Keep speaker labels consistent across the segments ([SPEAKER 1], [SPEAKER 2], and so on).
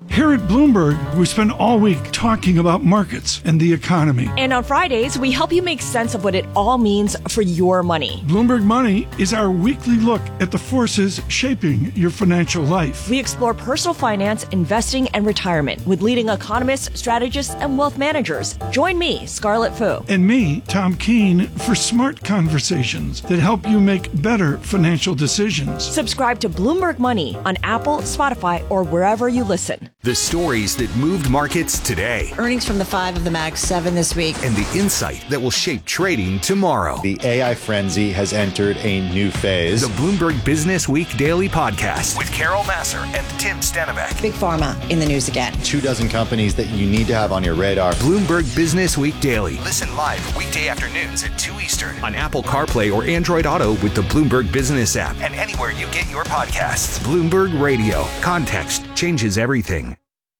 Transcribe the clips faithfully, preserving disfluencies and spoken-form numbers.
[SPEAKER 1] Here at Bloomberg, we spend all week talking about markets and the economy.
[SPEAKER 2] And on Fridays, we help you make sense of what it all means for your money.
[SPEAKER 1] Bloomberg Money is our weekly look at the forces shaping your financial life.
[SPEAKER 2] We explore personal finance, investing, and retirement with leading economists, strategists, and wealth managers. Join me, Scarlett Fu.
[SPEAKER 1] And me, Tom Keene, for smart conversations that help you make better financial decisions.
[SPEAKER 2] Subscribe to Bloomberg Money on Apple, Spotify, or wherever you listen.
[SPEAKER 3] The stories that moved markets today.
[SPEAKER 4] Earnings from the five of the Mag seven this week.
[SPEAKER 3] And the insight that will shape trading tomorrow.
[SPEAKER 5] The A I frenzy has entered a new phase.
[SPEAKER 3] The Bloomberg Business Week Daily Podcast with Carol Massar and Tim Stenivek.
[SPEAKER 4] Big Pharma in the news again.
[SPEAKER 5] Two dozen companies that you need to have on your radar.
[SPEAKER 3] Bloomberg Business Week Daily. Listen live weekday afternoons at two Eastern on Apple CarPlay or Android Auto with the Bloomberg Business app and anywhere you get your podcasts. Bloomberg Radio. Context changes everything.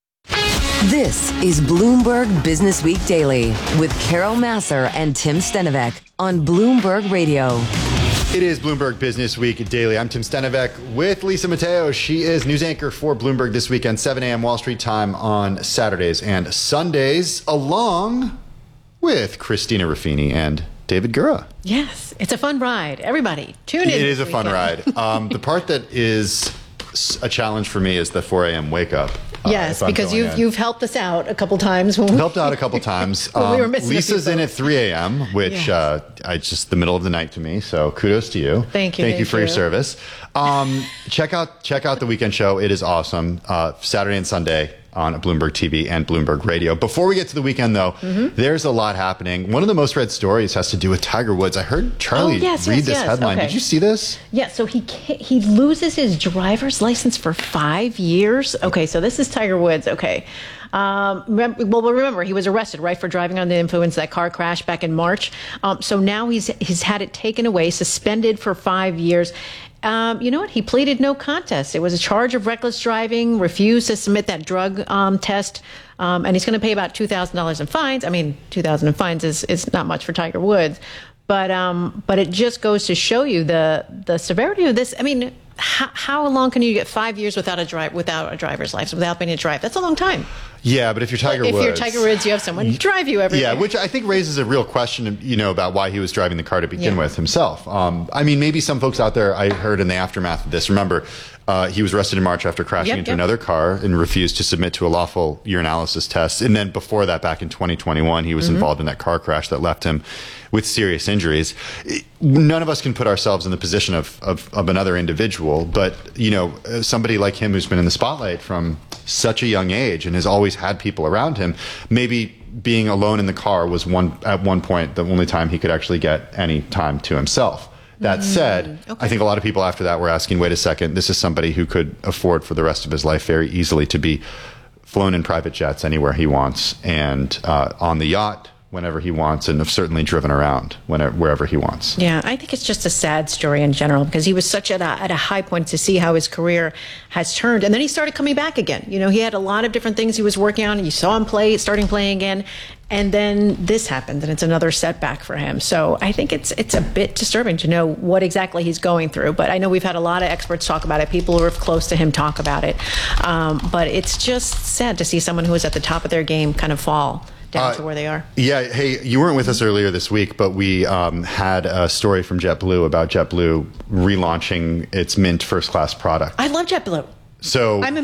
[SPEAKER 6] This is Bloomberg Business Week Daily with Carol Massar and Tim Stenivek on Bloomberg Radio.
[SPEAKER 5] It is Bloomberg Business Week Daily. I'm Tim Stenivek with Lisa Mateo. She is news anchor for Bloomberg This Weekend, seven a.m. Wall Street time on Saturdays and Sundays, along with Christina Ruffini and David Gura.
[SPEAKER 7] Yes, it's a fun ride. Everybody, tune in.
[SPEAKER 5] It is a
[SPEAKER 7] weekend.
[SPEAKER 5] fun ride. Um, the part that is a challenge for me is the four a.m. wake up.
[SPEAKER 7] Yes, uh, because you've in. you've helped us out a couple times. When we,
[SPEAKER 5] helped out a couple times.
[SPEAKER 7] when
[SPEAKER 5] um,
[SPEAKER 7] we were missing
[SPEAKER 5] Lisa's in at three a.m., which
[SPEAKER 7] yes.
[SPEAKER 5] uh, it's just the middle of the night to me. So kudos to you.
[SPEAKER 7] Thank you.
[SPEAKER 5] Thank,
[SPEAKER 7] thank
[SPEAKER 5] you for
[SPEAKER 7] you.
[SPEAKER 5] your service. Um, check out check out the weekend show. It is awesome. Uh, Saturday and Sunday on Bloomberg T V and Bloomberg Radio. Before we get to the weekend, though, mm-hmm. there's a lot happening. One of the most read stories has to do with Tiger Woods. I heard Charlie
[SPEAKER 7] oh, yes,
[SPEAKER 5] read
[SPEAKER 7] yes,
[SPEAKER 5] this
[SPEAKER 7] yes.
[SPEAKER 5] headline.
[SPEAKER 7] Okay.
[SPEAKER 5] Did you see this?
[SPEAKER 7] Yeah, so he he loses his driver's license for five years. Okay, so this is Tiger Woods. Okay. Um, remember, well, remember, he was arrested, right, for driving under the influence, that car crash back in March. Um, so now he's he's had it taken away, suspended for five years. Um, you know what? He pleaded no contest. It was a charge of reckless driving, refused to submit that drug um, test, um, and he's going to pay about two thousand dollars in fines. I mean, two thousand dollars in fines is, is not much for Tiger Woods, but um, but it just goes to show you the the severity of this. I mean, how, how long can you get five years without a drive without a driver's license, without being able to drive? That's a long time.
[SPEAKER 5] Yeah, but if you're Tiger
[SPEAKER 7] if
[SPEAKER 5] Woods...
[SPEAKER 7] If you're Tiger Woods, you have someone drive you every
[SPEAKER 5] Yeah,
[SPEAKER 7] day.
[SPEAKER 5] which I think raises a real question, you know, about why he was driving the car to begin
[SPEAKER 7] yeah.
[SPEAKER 5] with himself. Um, I mean, maybe some folks out there, I heard in the aftermath of this, remember, uh, he was arrested in March after crashing
[SPEAKER 7] yep,
[SPEAKER 5] into
[SPEAKER 7] yep.
[SPEAKER 5] another car and refused to submit to a lawful urinalysis test. And then before that, back in twenty twenty-one, he was mm-hmm. involved in that car crash that left him with serious injuries. None of us can put ourselves in the position of, of, of another individual, but, you know, somebody like him who's been in the spotlight from such a young age and has always had people around him, maybe being alone in the car was one at one point the only time he could actually get any time to himself. That said, mm, okay. I think a lot of people after that were asking, wait a second, this is somebody who could afford for the rest of his life very easily to be flown in private jets anywhere he wants and uh, on the yacht whenever he wants, and have certainly driven around whenever, wherever he wants.
[SPEAKER 7] Yeah, I think it's just a sad story in general because he was such at a, at a high point to see how his career has turned. And then he started coming back again. You know, he had a lot of different things he was working on. You saw him play, starting playing again. And then this happened, and it's another setback for him. So I think it's it's a bit disturbing to know what exactly he's going through. But I know we've had a lot of experts talk about it. People who are close to him talk about it. Um, but it's just sad to see someone who is at the top of their game kind of fall down uh, to where they are.
[SPEAKER 5] Yeah. Hey, you weren't with us earlier this week, but we um, had a story from JetBlue about JetBlue relaunching its Mint first class product.
[SPEAKER 7] I love JetBlue.
[SPEAKER 5] So
[SPEAKER 7] I'm a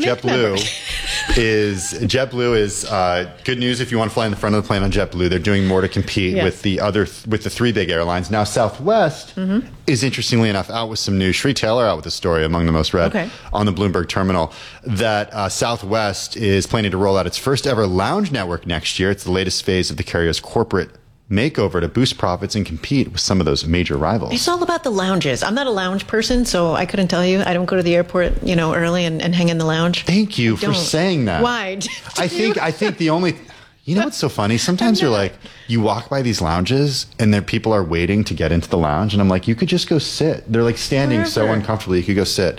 [SPEAKER 5] JetBlue is JetBlue is uh, good news if you want to fly in the front of the plane on JetBlue. They're doing more to compete yes. with the other th- with the three big airlines. Now Southwest mm-hmm. is interestingly enough out with some news. Sri Taylor out with a story among the most read
[SPEAKER 7] okay.
[SPEAKER 5] on the Bloomberg terminal that uh, Southwest is planning to roll out its first ever lounge network next year. It's the latest phase of the carrier's corporate makeover to boost profits and compete with some of those major rivals.
[SPEAKER 7] It's all about the lounges. I'm not a lounge person, so I couldn't tell you. I don't go to the airport, you know, early and, and hang in the lounge.
[SPEAKER 5] Thank you for saying that.
[SPEAKER 7] Why?
[SPEAKER 5] I think I think the only you know what's so funny? Sometimes you're like, you walk by these lounges and there people are waiting to get into the lounge and I'm like, you could just go sit. They're like standing Wherever. so uncomfortably, you could go sit.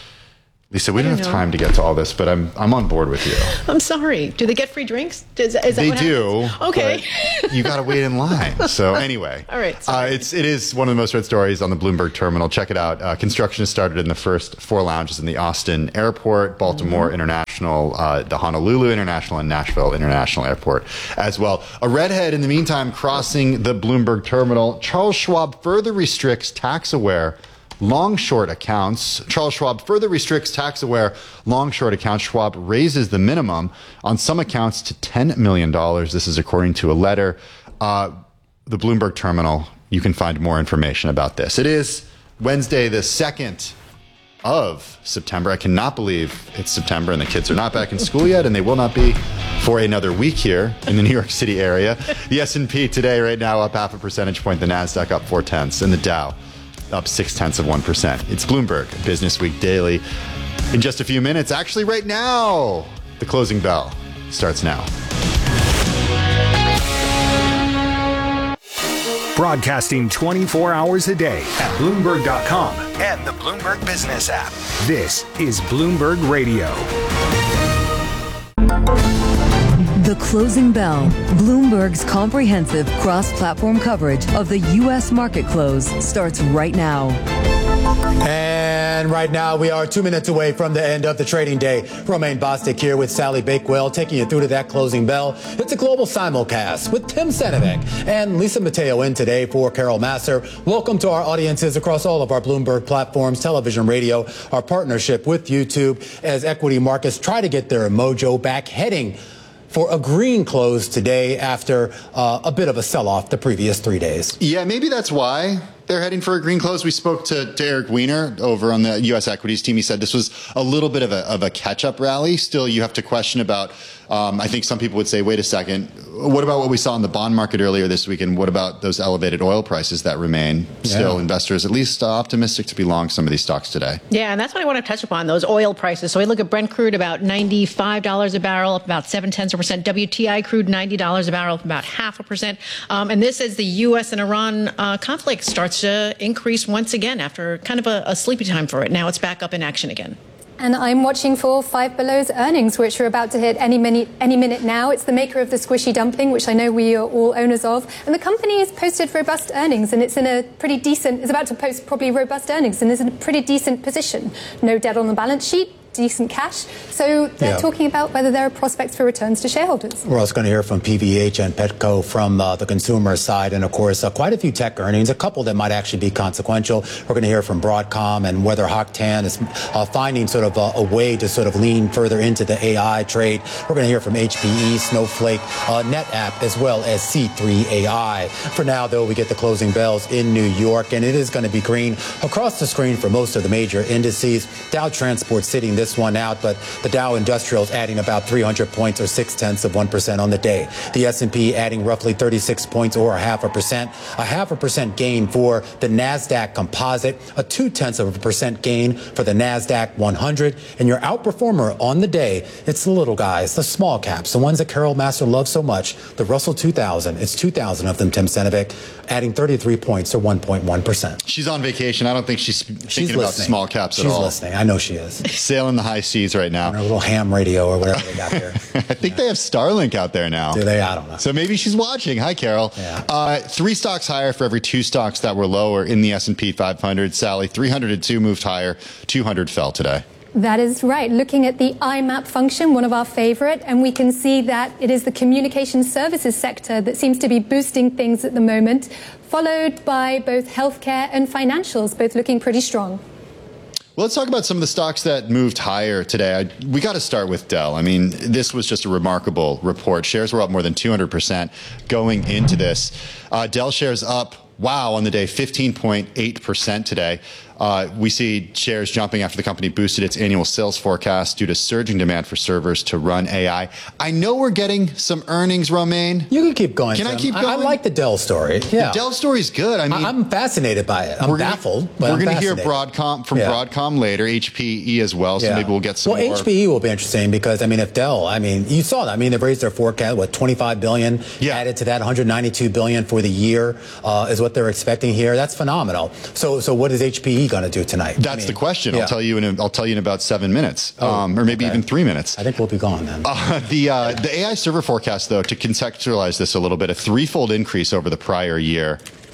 [SPEAKER 5] Lisa, we don't, don't have time to get to all this, but I'm I'm on board with you.
[SPEAKER 7] I'm sorry. Do they get free drinks? Is, is
[SPEAKER 5] they
[SPEAKER 7] that
[SPEAKER 5] do.
[SPEAKER 7] Happens? Okay.
[SPEAKER 5] You got to wait in line. So anyway,
[SPEAKER 7] all right.
[SPEAKER 5] Uh, it's it is one of the most read stories on the Bloomberg terminal. Check it out. Uh, construction has started in the first four lounges in the Austin Airport, Baltimore mm-hmm. International International, uh, the Honolulu International and Nashville International Airport as well. A redhead, in the meantime, crossing the Bloomberg terminal. Charles Schwab further restricts tax-aware long-short accounts. Charles Schwab further restricts tax-aware long-short accounts. Schwab raises the minimum on some accounts to ten million dollars. This is according to a letter. Uh, the Bloomberg terminal, you can find more information about this. It is Wednesday, the second of September. I cannot believe it's September and the kids are not back in school yet, and they will not be for another week here in the New York City area. The S and P today right now up half a percentage point. The NASDAQ up four tenths, and the Dow up six tenths of one percent. It's Bloomberg Business Week Daily. In just a few minutes, actually right now, the closing bell starts now.
[SPEAKER 3] Broadcasting twenty-four hours a day at Bloomberg dot com
[SPEAKER 8] and the Bloomberg Business app.
[SPEAKER 3] This is Bloomberg Radio.
[SPEAKER 6] The Closing Bell, Bloomberg's comprehensive cross-platform coverage of the U S market close, starts right now.
[SPEAKER 9] And right now, we are two minutes away from the end of the trading day. Romaine Bostick here with Sally Bakewell, taking you through to that closing bell. It's a global simulcast with Tim Stenovic and Lisa Mateo in today for Carol Massar. Welcome to our audiences across all of our Bloomberg platforms, television, radio, our partnership with YouTube as equity markets try to get their mojo back, heading for a green close today after uh, a bit of a sell-off the previous three days.
[SPEAKER 5] Yeah, maybe that's why they're heading for a green close. We spoke to, to Eric Weiner over on the U S equities team. He said this was a little bit of a, of a catch-up rally. Still, you have to question about, um, I think some people would say, wait a second, what about what we saw in the bond market earlier this week? And what about those elevated oil prices that remain? Still, yeah. Investors at least uh, optimistic to be long some of these stocks today.
[SPEAKER 7] Yeah, and that's what I want to touch upon, those oil prices. So we look at Brent crude about ninety-five dollars a barrel, up about seven tenths of a percent. W T I crude ninety dollars a barrel, up about half a percent. Um, and this as the U S and Iran uh, conflict starts to increase once again after kind of a, a sleepy time for it. Now it's back up in action again.
[SPEAKER 10] And I'm watching for Five Below's earnings, which are about to hit any minute, any minute now. It's the maker of the squishy dumpling, which I know we are all owners of. And the company has posted robust earnings, and it's in a pretty decent, it's about to post probably robust earnings, and is in a pretty decent position. No debt on the balance sheet, decent cash. So they're yeah. talking about whether there are prospects for returns to shareholders.
[SPEAKER 9] We're also going to hear from P V H and Petco from uh, the consumer side. And, of course, uh, quite a few tech earnings, a couple that might actually be consequential. We're going to hear from Broadcom and whether Hock Tan is uh, finding sort of a, a way to sort of lean further into the A I trade. We're going to hear from H P E, Snowflake, uh, NetApp, as well as C three A I. For now, though, we get the closing bells in New York, and it is going to be green across the screen for most of the major indices. Dow Transport sitting this one out, but the Dow Industrials adding about three hundred points or six tenths of one percent on the day. The S and P adding roughly thirty-six points or a half a percent. A half a percent gain for the NASDAQ Composite, a two tenths of a percent gain for the NASDAQ one hundred. And your outperformer on the day, it's the little guys, the small caps, the ones that Carol Massar loves so much, the Russell two thousand. It's two thousand of them, Tim Stenovic, adding thirty-three points or one point one percent.
[SPEAKER 5] She's on vacation. I don't think she's thinking
[SPEAKER 9] she's
[SPEAKER 5] about
[SPEAKER 9] listening.
[SPEAKER 5] small caps
[SPEAKER 9] she's
[SPEAKER 5] at all.
[SPEAKER 9] She's listening. I know she is.
[SPEAKER 5] Sailing the high seas right now.
[SPEAKER 9] On her little ham radio or whatever they got there.
[SPEAKER 5] I think yeah. they have Starlink out there now.
[SPEAKER 9] Do they? I don't know.
[SPEAKER 5] So maybe she's watching. Hi, Carol.
[SPEAKER 9] Yeah.
[SPEAKER 5] Uh, three stocks higher for every two stocks that were lower in the S and P five hundred. Sally, three hundred two moved higher, two hundred fell today.
[SPEAKER 10] That is right. Looking at the I MAP function, one of our favorite, and we can see that it is the communication services sector that seems to be boosting things at the moment, followed by both healthcare and financials, both looking pretty strong.
[SPEAKER 5] Well, let's talk about some of the stocks that moved higher today. I, we got to start with Dell. I mean, this was just a remarkable report. Shares were up more than two hundred percent going into this. Uh, Dell shares up, wow, on the day, fifteen point eight percent today. Uh, we see shares jumping after the company boosted its annual sales forecast due to surging demand for servers to run A I. I know we're getting some earnings, Romaine.
[SPEAKER 9] You can keep going.
[SPEAKER 5] Can
[SPEAKER 9] Tim.
[SPEAKER 5] I keep going?
[SPEAKER 9] I, I like the Dell story. Yeah.
[SPEAKER 5] The Dell story is good. I mean,
[SPEAKER 9] I, I'm fascinated by it. I'm
[SPEAKER 5] we're
[SPEAKER 9] baffled.
[SPEAKER 5] Gonna,
[SPEAKER 9] but
[SPEAKER 5] we're
[SPEAKER 9] going to
[SPEAKER 5] hear Broadcom from yeah. Broadcom later, H P E as well. So yeah. maybe we'll get some
[SPEAKER 9] well,
[SPEAKER 5] more.
[SPEAKER 9] H P E will be interesting because I mean, if Dell, I mean, you saw that. I mean, they've raised their forecast. What, twenty-five billion dollars yeah. added to that, one hundred ninety-two billion dollars for the year uh, is what they're expecting here. That's phenomenal. So, so what is H P E going to do tonight?
[SPEAKER 5] That's I mean, the question.
[SPEAKER 9] Yeah.
[SPEAKER 5] I'll tell you in a, I'll tell you in about seven minutes,
[SPEAKER 9] oh,
[SPEAKER 5] um, or maybe
[SPEAKER 9] okay.
[SPEAKER 5] even three minutes.
[SPEAKER 9] I think we'll be gone then.
[SPEAKER 5] Uh, the uh, the A I server forecast, though, to contextualize this a little bit, a threefold increase over the prior year.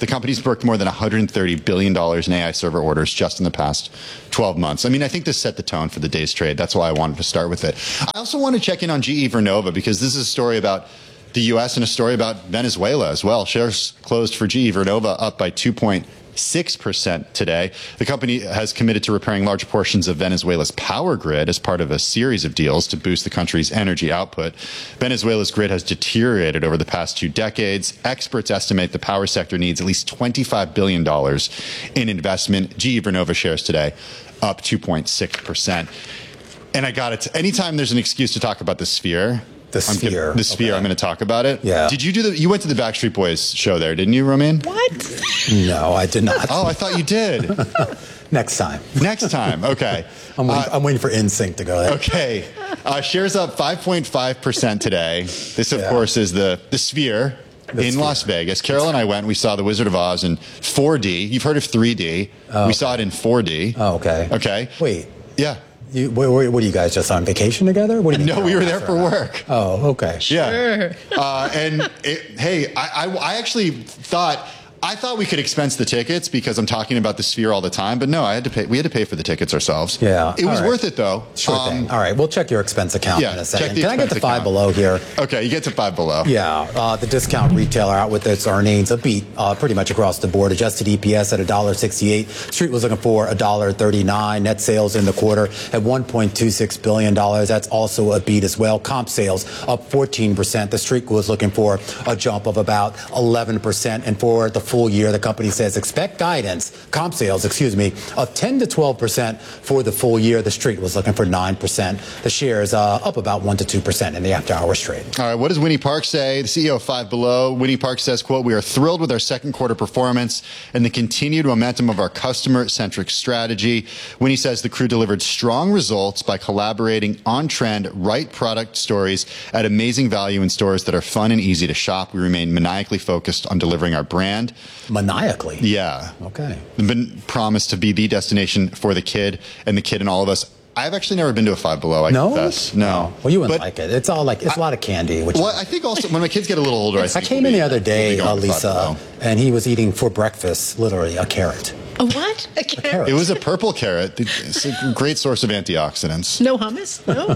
[SPEAKER 5] The company's booked more than one hundred thirty billion dollars in A I server orders just in the past twelve months. I mean, I think this set the tone for the day's trade. That's why I wanted to start with it. I also want to check in on G E Vernova because this is a story about the U S and a story about Venezuela as well. Shares closed for G E Vernova up by two point six percent today. The company has committed to repairing large portions of Venezuela's power grid as part of a series of deals to boost the country's energy output. Venezuela's grid has deteriorated over the past two decades. Experts estimate the power sector needs at least twenty-five billion dollars in investment. G E Vernova shares today up two point six percent. And I got it. Anytime there's an excuse to talk about the Sphere,
[SPEAKER 9] The Sphere.
[SPEAKER 5] I'm, the Sphere, okay. I'm going to talk about it.
[SPEAKER 9] Yeah.
[SPEAKER 5] Did you do the, you went to the Backstreet Boys show there, didn't you, Romaine?
[SPEAKER 7] What?
[SPEAKER 9] No, I did not.
[SPEAKER 5] Oh, I thought you did.
[SPEAKER 9] Next time.
[SPEAKER 5] Next time. Okay.
[SPEAKER 9] I'm waiting,
[SPEAKER 5] uh,
[SPEAKER 9] I'm waiting for N Sync to go there.
[SPEAKER 5] Okay. Uh, shares up five point five percent today. This, of
[SPEAKER 9] Yeah.
[SPEAKER 5] course, is the, the Sphere
[SPEAKER 9] The
[SPEAKER 5] in
[SPEAKER 9] Sphere.
[SPEAKER 5] Las Vegas. Carol and I went. We saw The Wizard of Oz in four D. You've heard of three D.
[SPEAKER 9] Oh,
[SPEAKER 5] we saw it in four D.
[SPEAKER 9] Oh, okay.
[SPEAKER 5] Okay.
[SPEAKER 9] Wait.
[SPEAKER 5] Yeah.
[SPEAKER 9] You, what, what are you guys just on vacation together? What do you
[SPEAKER 5] No, we were there for work.
[SPEAKER 9] Oh, okay.
[SPEAKER 5] Yeah. Uh, and it, hey, I, I, I actually thought I thought we could expense the tickets because I'm talking about the Sphere all the time, but no, I had to pay. We had to pay for the tickets ourselves.
[SPEAKER 9] Yeah.
[SPEAKER 5] It was
[SPEAKER 9] all right.
[SPEAKER 5] worth it though.
[SPEAKER 9] Sure
[SPEAKER 5] Um,
[SPEAKER 9] thing. All right, we'll check your expense account
[SPEAKER 5] yeah,
[SPEAKER 9] in a
[SPEAKER 5] check
[SPEAKER 9] second.
[SPEAKER 5] the
[SPEAKER 9] Can I get
[SPEAKER 5] expense
[SPEAKER 9] the five
[SPEAKER 5] account.
[SPEAKER 9] below here?
[SPEAKER 5] Okay, you get to five below.
[SPEAKER 9] Yeah, uh, the discount retailer out with its earnings, a beat uh, pretty much across the board. Adjusted E P S at one dollar sixty-eight. Street was looking for one dollar thirty-nine. Net sales in the quarter at one point two six billion dollars. That's also a beat as well. Comp sales up fourteen percent. The Street was looking for a jump of about eleven percent. And for the full year, the company says expect guidance, comp sales, excuse me, of ten to twelve percent for the full year. The Street was looking for nine percent. The shares uh, up about one to two percent in the after hours trade.
[SPEAKER 5] All right, what does Winnie Park say? The C E O of Five Below. Winnie Park says, quote, "We are thrilled with our second quarter performance and the continued momentum of our customer-centric strategy." Winnie says the crew delivered strong results by collaborating on trend, right product stories at amazing value in stores that are fun and easy to shop. We remain maniacally focused on delivering our brand.
[SPEAKER 9] Maniacally?
[SPEAKER 5] Yeah.
[SPEAKER 9] Okay.
[SPEAKER 5] We've been promised to be the destination for the kid and the kid and all of us. I've actually never been to a Five Below, I
[SPEAKER 9] No?
[SPEAKER 5] confess. No.
[SPEAKER 9] Well, you wouldn't
[SPEAKER 5] But
[SPEAKER 9] like it. It's all like, it's a lot of candy. Which
[SPEAKER 5] Well, I think also when my kids get a little older, I,
[SPEAKER 9] I
[SPEAKER 5] think
[SPEAKER 9] came
[SPEAKER 5] we'll
[SPEAKER 9] in
[SPEAKER 5] be-
[SPEAKER 9] the other day,
[SPEAKER 5] we'll
[SPEAKER 9] uh,
[SPEAKER 5] be going to Five
[SPEAKER 9] Lisa,
[SPEAKER 5] Below.
[SPEAKER 9] and he was eating for breakfast, literally, a carrot.
[SPEAKER 7] A what? A carrot?
[SPEAKER 9] carrot.
[SPEAKER 5] It was a purple carrot. It's a great source of antioxidants.
[SPEAKER 7] No hummus? No?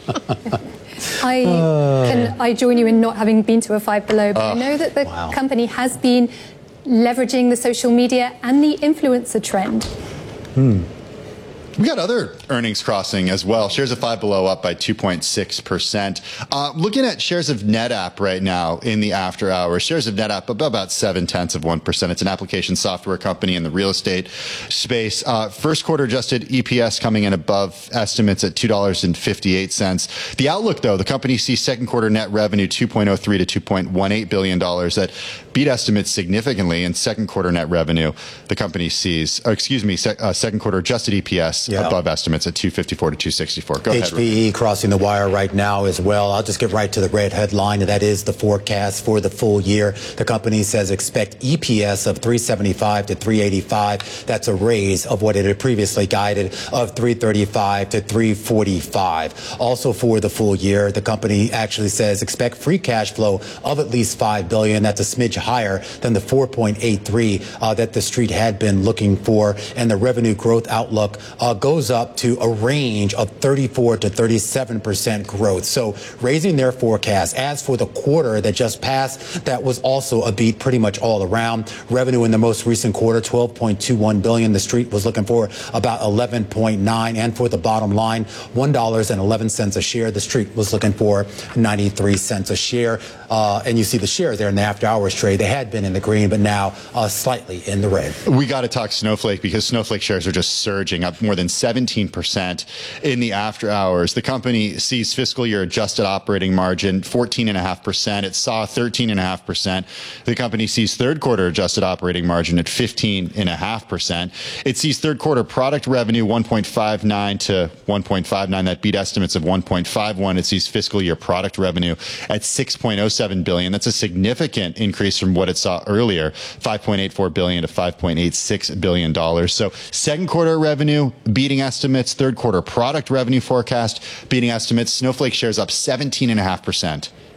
[SPEAKER 10] I can I join you in not having been to a Five Below, but I know that the
[SPEAKER 9] wow.
[SPEAKER 10] company has been leveraging the social media and the influencer trend.
[SPEAKER 9] Hmm.
[SPEAKER 5] We got other earnings crossing as well. Shares of Five Below up by two point six percent. Uh, looking at shares of NetApp right now in the after hours, shares of NetApp up about seven tenths of one percent. It's an application software company in the real estate space. Uh, first quarter adjusted E P S coming in above estimates at two dollars and fifty-eight cents. The outlook, though, the company sees second quarter net revenue two point oh three to two point one eight billion dollars. That beat estimates significantly. In second quarter net revenue, the company sees, or excuse me, sec, uh, second quarter adjusted E P S
[SPEAKER 9] Yeah.
[SPEAKER 5] above estimates at two fifty-four to two sixty-four. Go ahead.
[SPEAKER 9] H P E crossing the wire right now as well. I'll just get right to the red headline, and that is the forecast for the full year. The company says expect E P S of three seventy-five to three eighty-five. That's a raise of what it had previously guided of three thirty-five to three forty-five. Also for the full year, the company actually says expect free cash flow of at least five billion dollars. That's a smidge higher than the four point eight three uh, that the street had been looking for. And the revenue growth outlook uh, goes up to a range of thirty-four to thirty-seven percent growth. So raising their forecast. As for the quarter that just passed, that was also a beat pretty much all around. Revenue in the most recent quarter, twelve point two one billion dollars. The street was looking for about eleven point nine. And for the bottom line, one dollar and eleven cents a share. The street was looking for ninety-three cents a share. Uh, and you see the shares there in the after hours trade. They had been in the green, but now uh, slightly in the red.
[SPEAKER 5] We got to talk Snowflake because Snowflake shares are just surging up more than seventeen percent in the after hours. The company sees fiscal year adjusted operating margin fourteen point five percent. It saw thirteen point five percent. The company sees third quarter adjusted operating margin at fifteen point five percent. It sees third quarter product revenue one point five nine to one point five nine. That beat estimates of one point five one. It sees fiscal year product revenue at six point oh seven billion. That's a significant increase from what it saw earlier, five point eight four billion to five point eight six billion dollars. So second quarter revenue beating estimates, third quarter product revenue forecast beating estimates. Snowflake shares up seventeen point five percent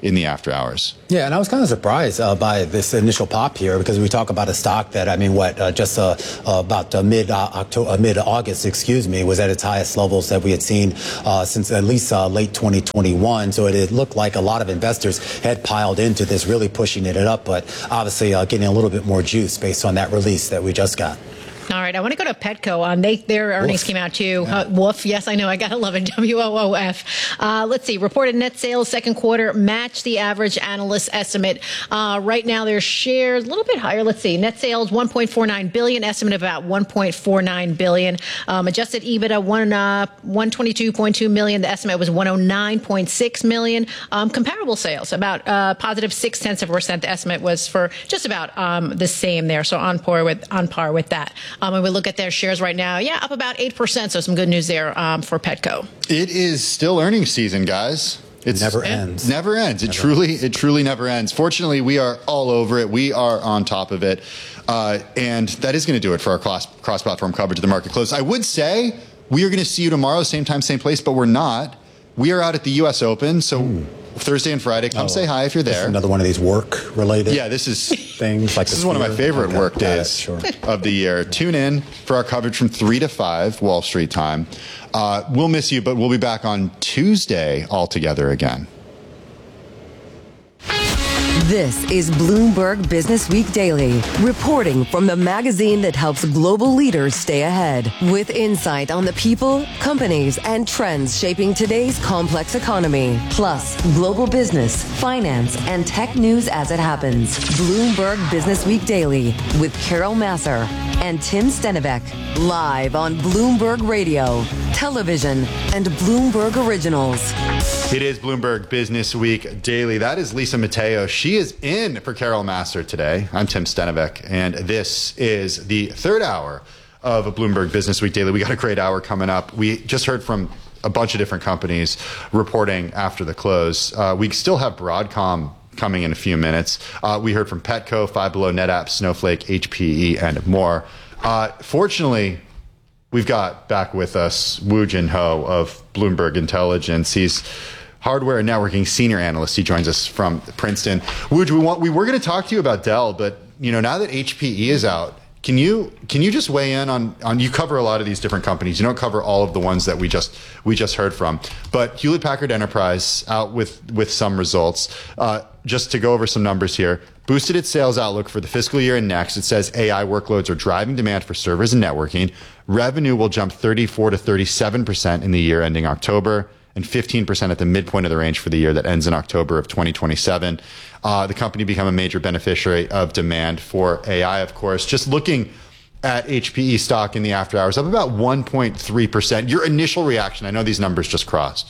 [SPEAKER 5] in the after hours.
[SPEAKER 9] Yeah, and I was kind of surprised uh, by this initial pop here because we talk about a stock that, I mean, what, uh, just uh, uh, about uh, mid uh, October, uh, mid August, excuse me, was at its highest levels that we had seen uh, since at least uh, late twenty twenty-one. So it, it looked like a lot of investors had piled into this, really pushing it up, but obviously uh, getting a little bit more juice based on that release that we just got.
[SPEAKER 7] All right, I want to go to Petco. Um, they their earnings Woof. came out too. Yeah. Uh, woof, yes, I know. I gotta love it. W O O F. Uh, let's see. Reported net sales second quarter matched the average analyst estimate. Uh, right now, their shares a little bit higher. Let's see. Net sales one point four nine billion. Estimate of about one point four nine billion. Um, adjusted EBITDA one uh one twenty two point two million. The estimate was one oh nine point six million. Um, comparable sales about uh positive six tenths of a percent. The estimate was for just about um the same there. So on par with on par with that. Um, when we look at their shares right now, yeah, up about eight percent. So some good news there um, for Petco.
[SPEAKER 5] It is still earnings season, guys. It
[SPEAKER 9] never ends.
[SPEAKER 5] Never ends. It
[SPEAKER 9] never
[SPEAKER 5] truly,
[SPEAKER 9] ends.
[SPEAKER 5] it truly never ends. Fortunately, we are all over it. We are on top of it. Uh, and that is going to do it for our cross, cross-platform coverage of the market close. I would say we are going to see you tomorrow, same time, same place, but we're not. We are out at the U S Open, so mm. Thursday and Friday. Come oh, say hi if you're there.
[SPEAKER 9] Another one of these work-related
[SPEAKER 5] yeah, this is
[SPEAKER 9] things. Like
[SPEAKER 5] this is one of my favorite okay. work days sure. of the year. Tune in for our coverage from three to five Wall Street time. Uh, we'll miss you, but we'll be back on Tuesday all together again.
[SPEAKER 6] This is Bloomberg Business Week Daily, reporting from the magazine that helps global leaders stay ahead, with insight on the people, companies, and trends shaping today's complex economy, plus global business, finance, and tech news as it happens. Bloomberg Business Week Daily with Carol Massar and Tim Stenivek, live on Bloomberg Radio, television, and Bloomberg Originals.
[SPEAKER 5] It is Bloomberg Business Week Daily. That is Lisa Mateo. She is in for Carol Massar today. I'm Tim Stenivek, and this is the third hour of a Bloomberg Business Week Daily. We got a great hour coming up. We just heard from a bunch of different companies reporting after the close. Uh, we still have Broadcom coming in a few minutes. Uh, we heard from Petco, Five Below, NetApp, Snowflake, H P E, and more. Uh, fortunately, we've got back with us Woo Jin Ho of Bloomberg Intelligence. He's hardware and networking senior analyst. He joins us from Princeton. Woo, we want we were going to talk to you about Dell, but you know now that H P E is out, can you can you just weigh in on on you cover a lot of these different companies. You don't cover all of the ones that we just we just heard from, but Hewlett Packard Enterprise out with with some results. Uh, just to go over some numbers here, boosted its sales outlook for the fiscal year and next. It says A I workloads are driving demand for servers and networking. Revenue will jump thirty-four to thirty-seven percent in the year ending October, and fifteen percent at the midpoint of the range for the year that ends in October of twenty twenty-seven. Uh, the company become a major beneficiary of demand for A I, of course. Just looking at H P E stock in the after hours, up about one point three percent. Your initial reaction, I know these numbers just crossed.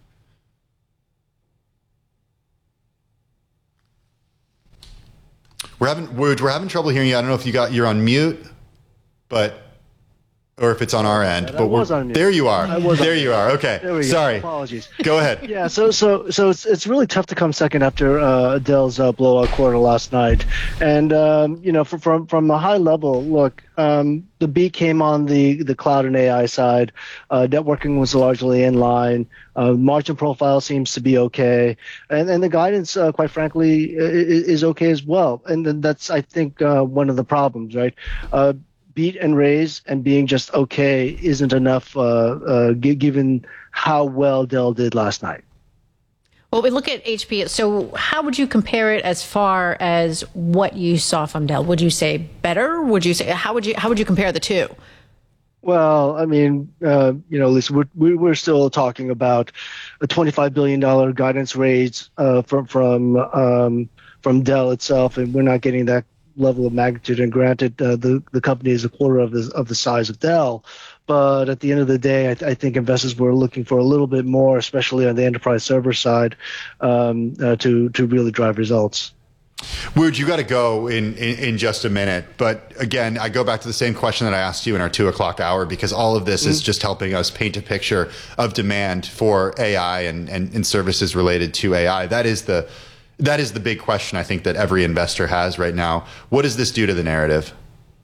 [SPEAKER 5] We're having we're, we're having trouble hearing you. I don't know if you got you're on mute, but or if it's on our end.
[SPEAKER 11] But we're, on
[SPEAKER 5] there you are. There you are. Okay.
[SPEAKER 11] There we go.
[SPEAKER 5] Sorry.
[SPEAKER 11] Apologies.
[SPEAKER 5] Go ahead.
[SPEAKER 11] Yeah. So so so it's it's really tough to come second after uh, Dell's uh, blowout quarter last night, and um, you know from from from a high level, look, um, the beat came on the the cloud and A I side. Uh, networking was largely in line. Uh, margin profile seems to be okay, and and the guidance, uh, quite frankly, is, is okay as well. And that's I think uh, one of the problems, right? Uh, beat and raise and being just okay isn't enough uh, uh, g- given how well Dell did last night.
[SPEAKER 7] Well, we look at H P. So how would you compare it as far as what you saw from Dell? Would you say better? Would you say how would you how would you compare the two?
[SPEAKER 11] Well, I mean, uh, you know, Lisa, we're, we're still talking about a twenty-five billion dollars guidance raise uh, from from um, from Dell itself, and we're not getting that level of magnitude. And granted, uh, the the company is a quarter of the of the size of Dell, but at the end of the day, I, th- I think investors were looking for a little bit more, especially on the enterprise server side, um, uh, to to really drive results.
[SPEAKER 5] Wood, you got to go in, in in just a minute, but again, I go back to the same question that I asked you in our two o'clock hour, because all of this mm-hmm. is just helping us paint a picture of demand for A I and, and and services related to A I. That is the That is the big question I think that every investor has right now. What does this do to the narrative?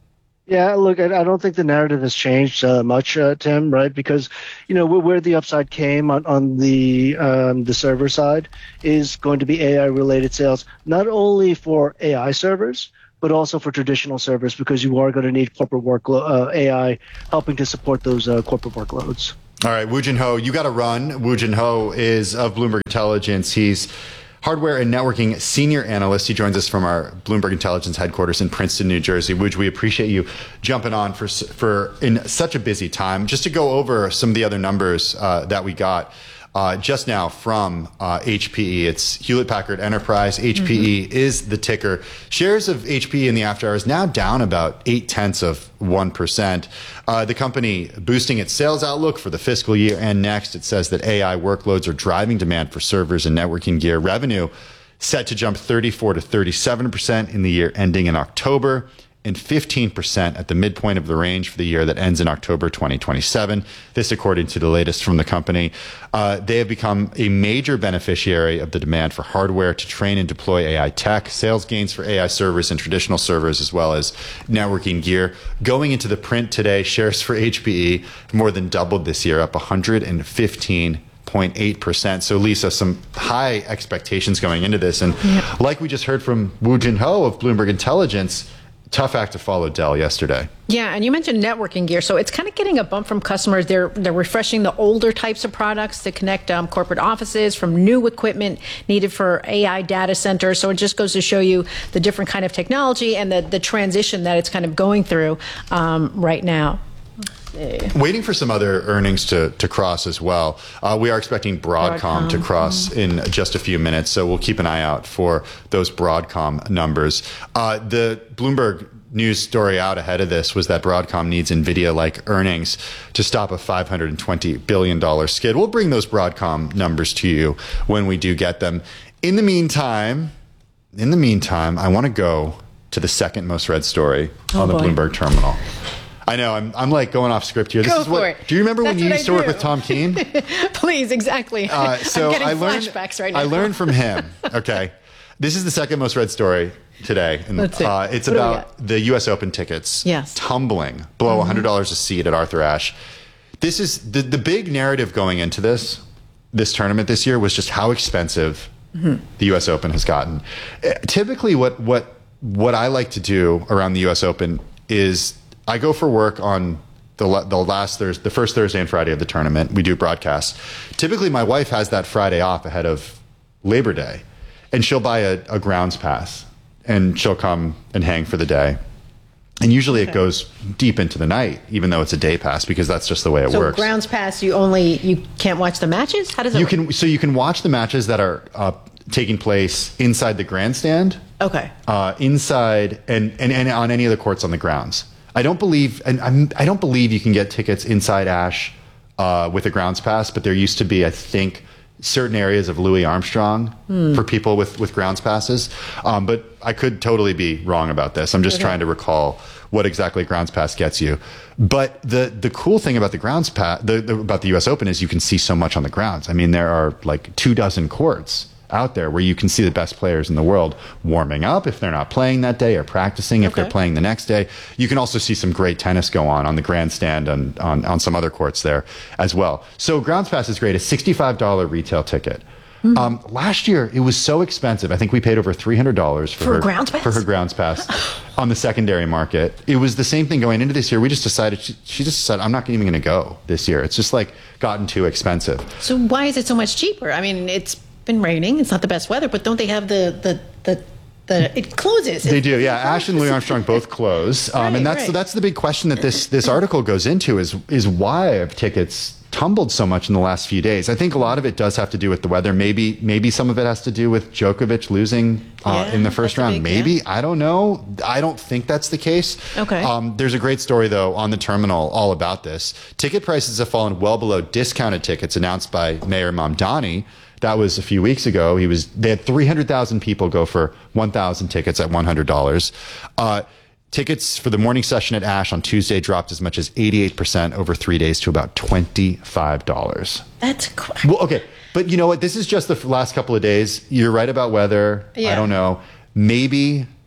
[SPEAKER 11] Yeah, look, I I don't think the narrative has changed uh, much, uh, Tim, right? Because, you know, where, where the upside came on, on the um, the server side is going to be A I-related sales, not only for A I servers, but also for traditional servers, because you are going to need corporate workload, uh, A I helping to support those uh, corporate workloads.
[SPEAKER 5] All right, Woo Jin Ho, you got to run. Woo Jin Ho is of Bloomberg Intelligence. He's hardware and networking senior analyst. He joins us from our Bloomberg Intelligence headquarters in Princeton, New Jersey. Wooj, we appreciate you jumping on for for in such a busy time. Just to go over some of the other numbers uh, that we got uh, just now from uh, H P E. It's Hewlett Packard Enterprise. H P E mm-hmm. is the ticker. Shares of H P E in the after hours now down about eight tenths of one percent. Uh, the company boosting its sales outlook for the fiscal year and next. It says that A I workloads are driving demand for servers and networking gear. Revenue set to jump thirty-four to thirty-seven percent in the year ending in October, and fifteen percent at the midpoint of the range for the year that ends in October twenty twenty-seven. This, according to the latest from the company. Uh, they have become a major beneficiary of the demand for hardware to train and deploy A I tech, sales gains for A I servers and traditional servers, as well as networking gear. Going into the print today, shares for H P E more than doubled this year, up one hundred fifteen zero point eight percent. So, Lisa, some high expectations going into this. And yeah. like we just heard from Woo Jin Ho of Bloomberg Intelligence, tough act to follow Dell yesterday.
[SPEAKER 7] Yeah, and you mentioned networking gear. So it's kind of getting a bump from customers. They're they're refreshing the older types of products to connect um, corporate offices from new equipment needed for A I data centers. So it just goes to show you the different kind of technology and the, the transition that it's kind of going through um, right now.
[SPEAKER 5] Waiting for some other earnings to, to cross as well. Uh, we are expecting Broadcom, Broadcom. to cross mm-hmm. in just a few minutes, so we'll keep an eye out for those Broadcom numbers. Uh, the Bloomberg news story out ahead of this was that Broadcom needs NVIDIA-like earnings to stop a five hundred twenty billion dollars skid. We'll bring those Broadcom numbers to you when we do get them. In the meantime, in the meantime, I want to go to the second most read story oh on the boy. Bloomberg terminal. I know, I'm I'm like going off script here. This
[SPEAKER 7] Go
[SPEAKER 5] is what,
[SPEAKER 7] for it.
[SPEAKER 5] Do you remember
[SPEAKER 7] That's
[SPEAKER 5] when you
[SPEAKER 7] what
[SPEAKER 5] used
[SPEAKER 7] I
[SPEAKER 5] to work
[SPEAKER 7] do.
[SPEAKER 5] with Tom Keene?
[SPEAKER 7] Please, exactly.
[SPEAKER 5] Uh, so
[SPEAKER 7] I'm getting
[SPEAKER 5] I learned,
[SPEAKER 7] flashbacks right now.
[SPEAKER 5] I learned from him. Okay. This is the second most read story today. And,
[SPEAKER 7] Let's see.
[SPEAKER 5] Uh, it's
[SPEAKER 7] what
[SPEAKER 5] about the U S Open tickets
[SPEAKER 7] yes.
[SPEAKER 5] tumbling below mm-hmm. one hundred dollars a seat at Arthur Ashe. This is the, the big narrative going into this, this tournament this year was just how expensive mm-hmm. the U S Open has gotten. Uh, typically, what, what, what I like to do around the U S Open is I go for work on the the last Thursday, the first Thursday and Friday of the tournament. We do broadcasts. Typically, my wife has that Friday off ahead of Labor Day, and she'll buy a, a grounds pass, and she'll come and hang for the day. And usually, okay. it goes deep into the night, even though it's a day pass, because that's just the way it
[SPEAKER 7] so
[SPEAKER 5] works. So
[SPEAKER 7] grounds pass, you only you can't watch the matches. How does that
[SPEAKER 5] you
[SPEAKER 7] work?
[SPEAKER 5] can so you can watch the matches that are uh, taking place inside the grandstand.
[SPEAKER 7] Okay.
[SPEAKER 5] Uh, inside and, and and on any of the courts on the grounds. I don't believe, and I'm, I don't believe you can get tickets inside Ashe uh, with a grounds pass, but there used to be, I think, certain areas of Louis Armstrong hmm. for people with, with grounds passes. Um, but I could totally be wrong about this. I'm just okay. trying to recall what exactly grounds pass gets you. But the the cool thing about the grounds pass, the, the, about the U S Open is you can see so much on the grounds. I mean, there are like two dozen courts out there where you can see the best players in the world warming up if they're not playing that day, or practicing if okay. they're playing the next day. You can also see some great tennis go on on the grandstand and on, on some other courts there as well. So grounds pass is great. A sixty-five dollars retail ticket. Mm. Um, last year it was so expensive. I think we paid over three hundred dollars for,
[SPEAKER 7] for
[SPEAKER 5] her
[SPEAKER 7] grounds pass?
[SPEAKER 5] for her grounds pass on the secondary market. It was the same thing going into this year. We just decided she, she just said, I'm not even going to go this year. It's just like gotten too expensive.
[SPEAKER 7] So why is it so much cheaper? I mean, it's been raining. It's not the best weather, but don't they have the the the, the it closes?
[SPEAKER 5] They do, yeah. Ashe and Louis Armstrong both close, um, right, and that's
[SPEAKER 7] right.
[SPEAKER 5] so that's the big question that this this article goes into is is why have tickets tumbled so much in the last few days? I think a lot of it does have to do with the weather. Maybe maybe some of it has to do with Djokovic losing uh,
[SPEAKER 7] yeah,
[SPEAKER 5] in the first round.
[SPEAKER 7] Big,
[SPEAKER 5] maybe
[SPEAKER 7] yeah.
[SPEAKER 5] I don't know. I don't think that's the case.
[SPEAKER 7] Okay.
[SPEAKER 5] Um, there's a great story though on the terminal all about this. Ticket prices have fallen well below discounted tickets announced by Mayor Mamdani. That was a few weeks ago. He was they had three hundred thousand people go for one thousand tickets at one hundred dollars. Uh, tickets for the morning session at Ashe on Tuesday dropped as much as eighty-eight percent over three days to about twenty-five dollars.
[SPEAKER 7] That's cool.
[SPEAKER 5] Well, okay. But you know what? This is just the last couple of days. You're right about weather.
[SPEAKER 7] Yeah.
[SPEAKER 5] I don't know. Maybe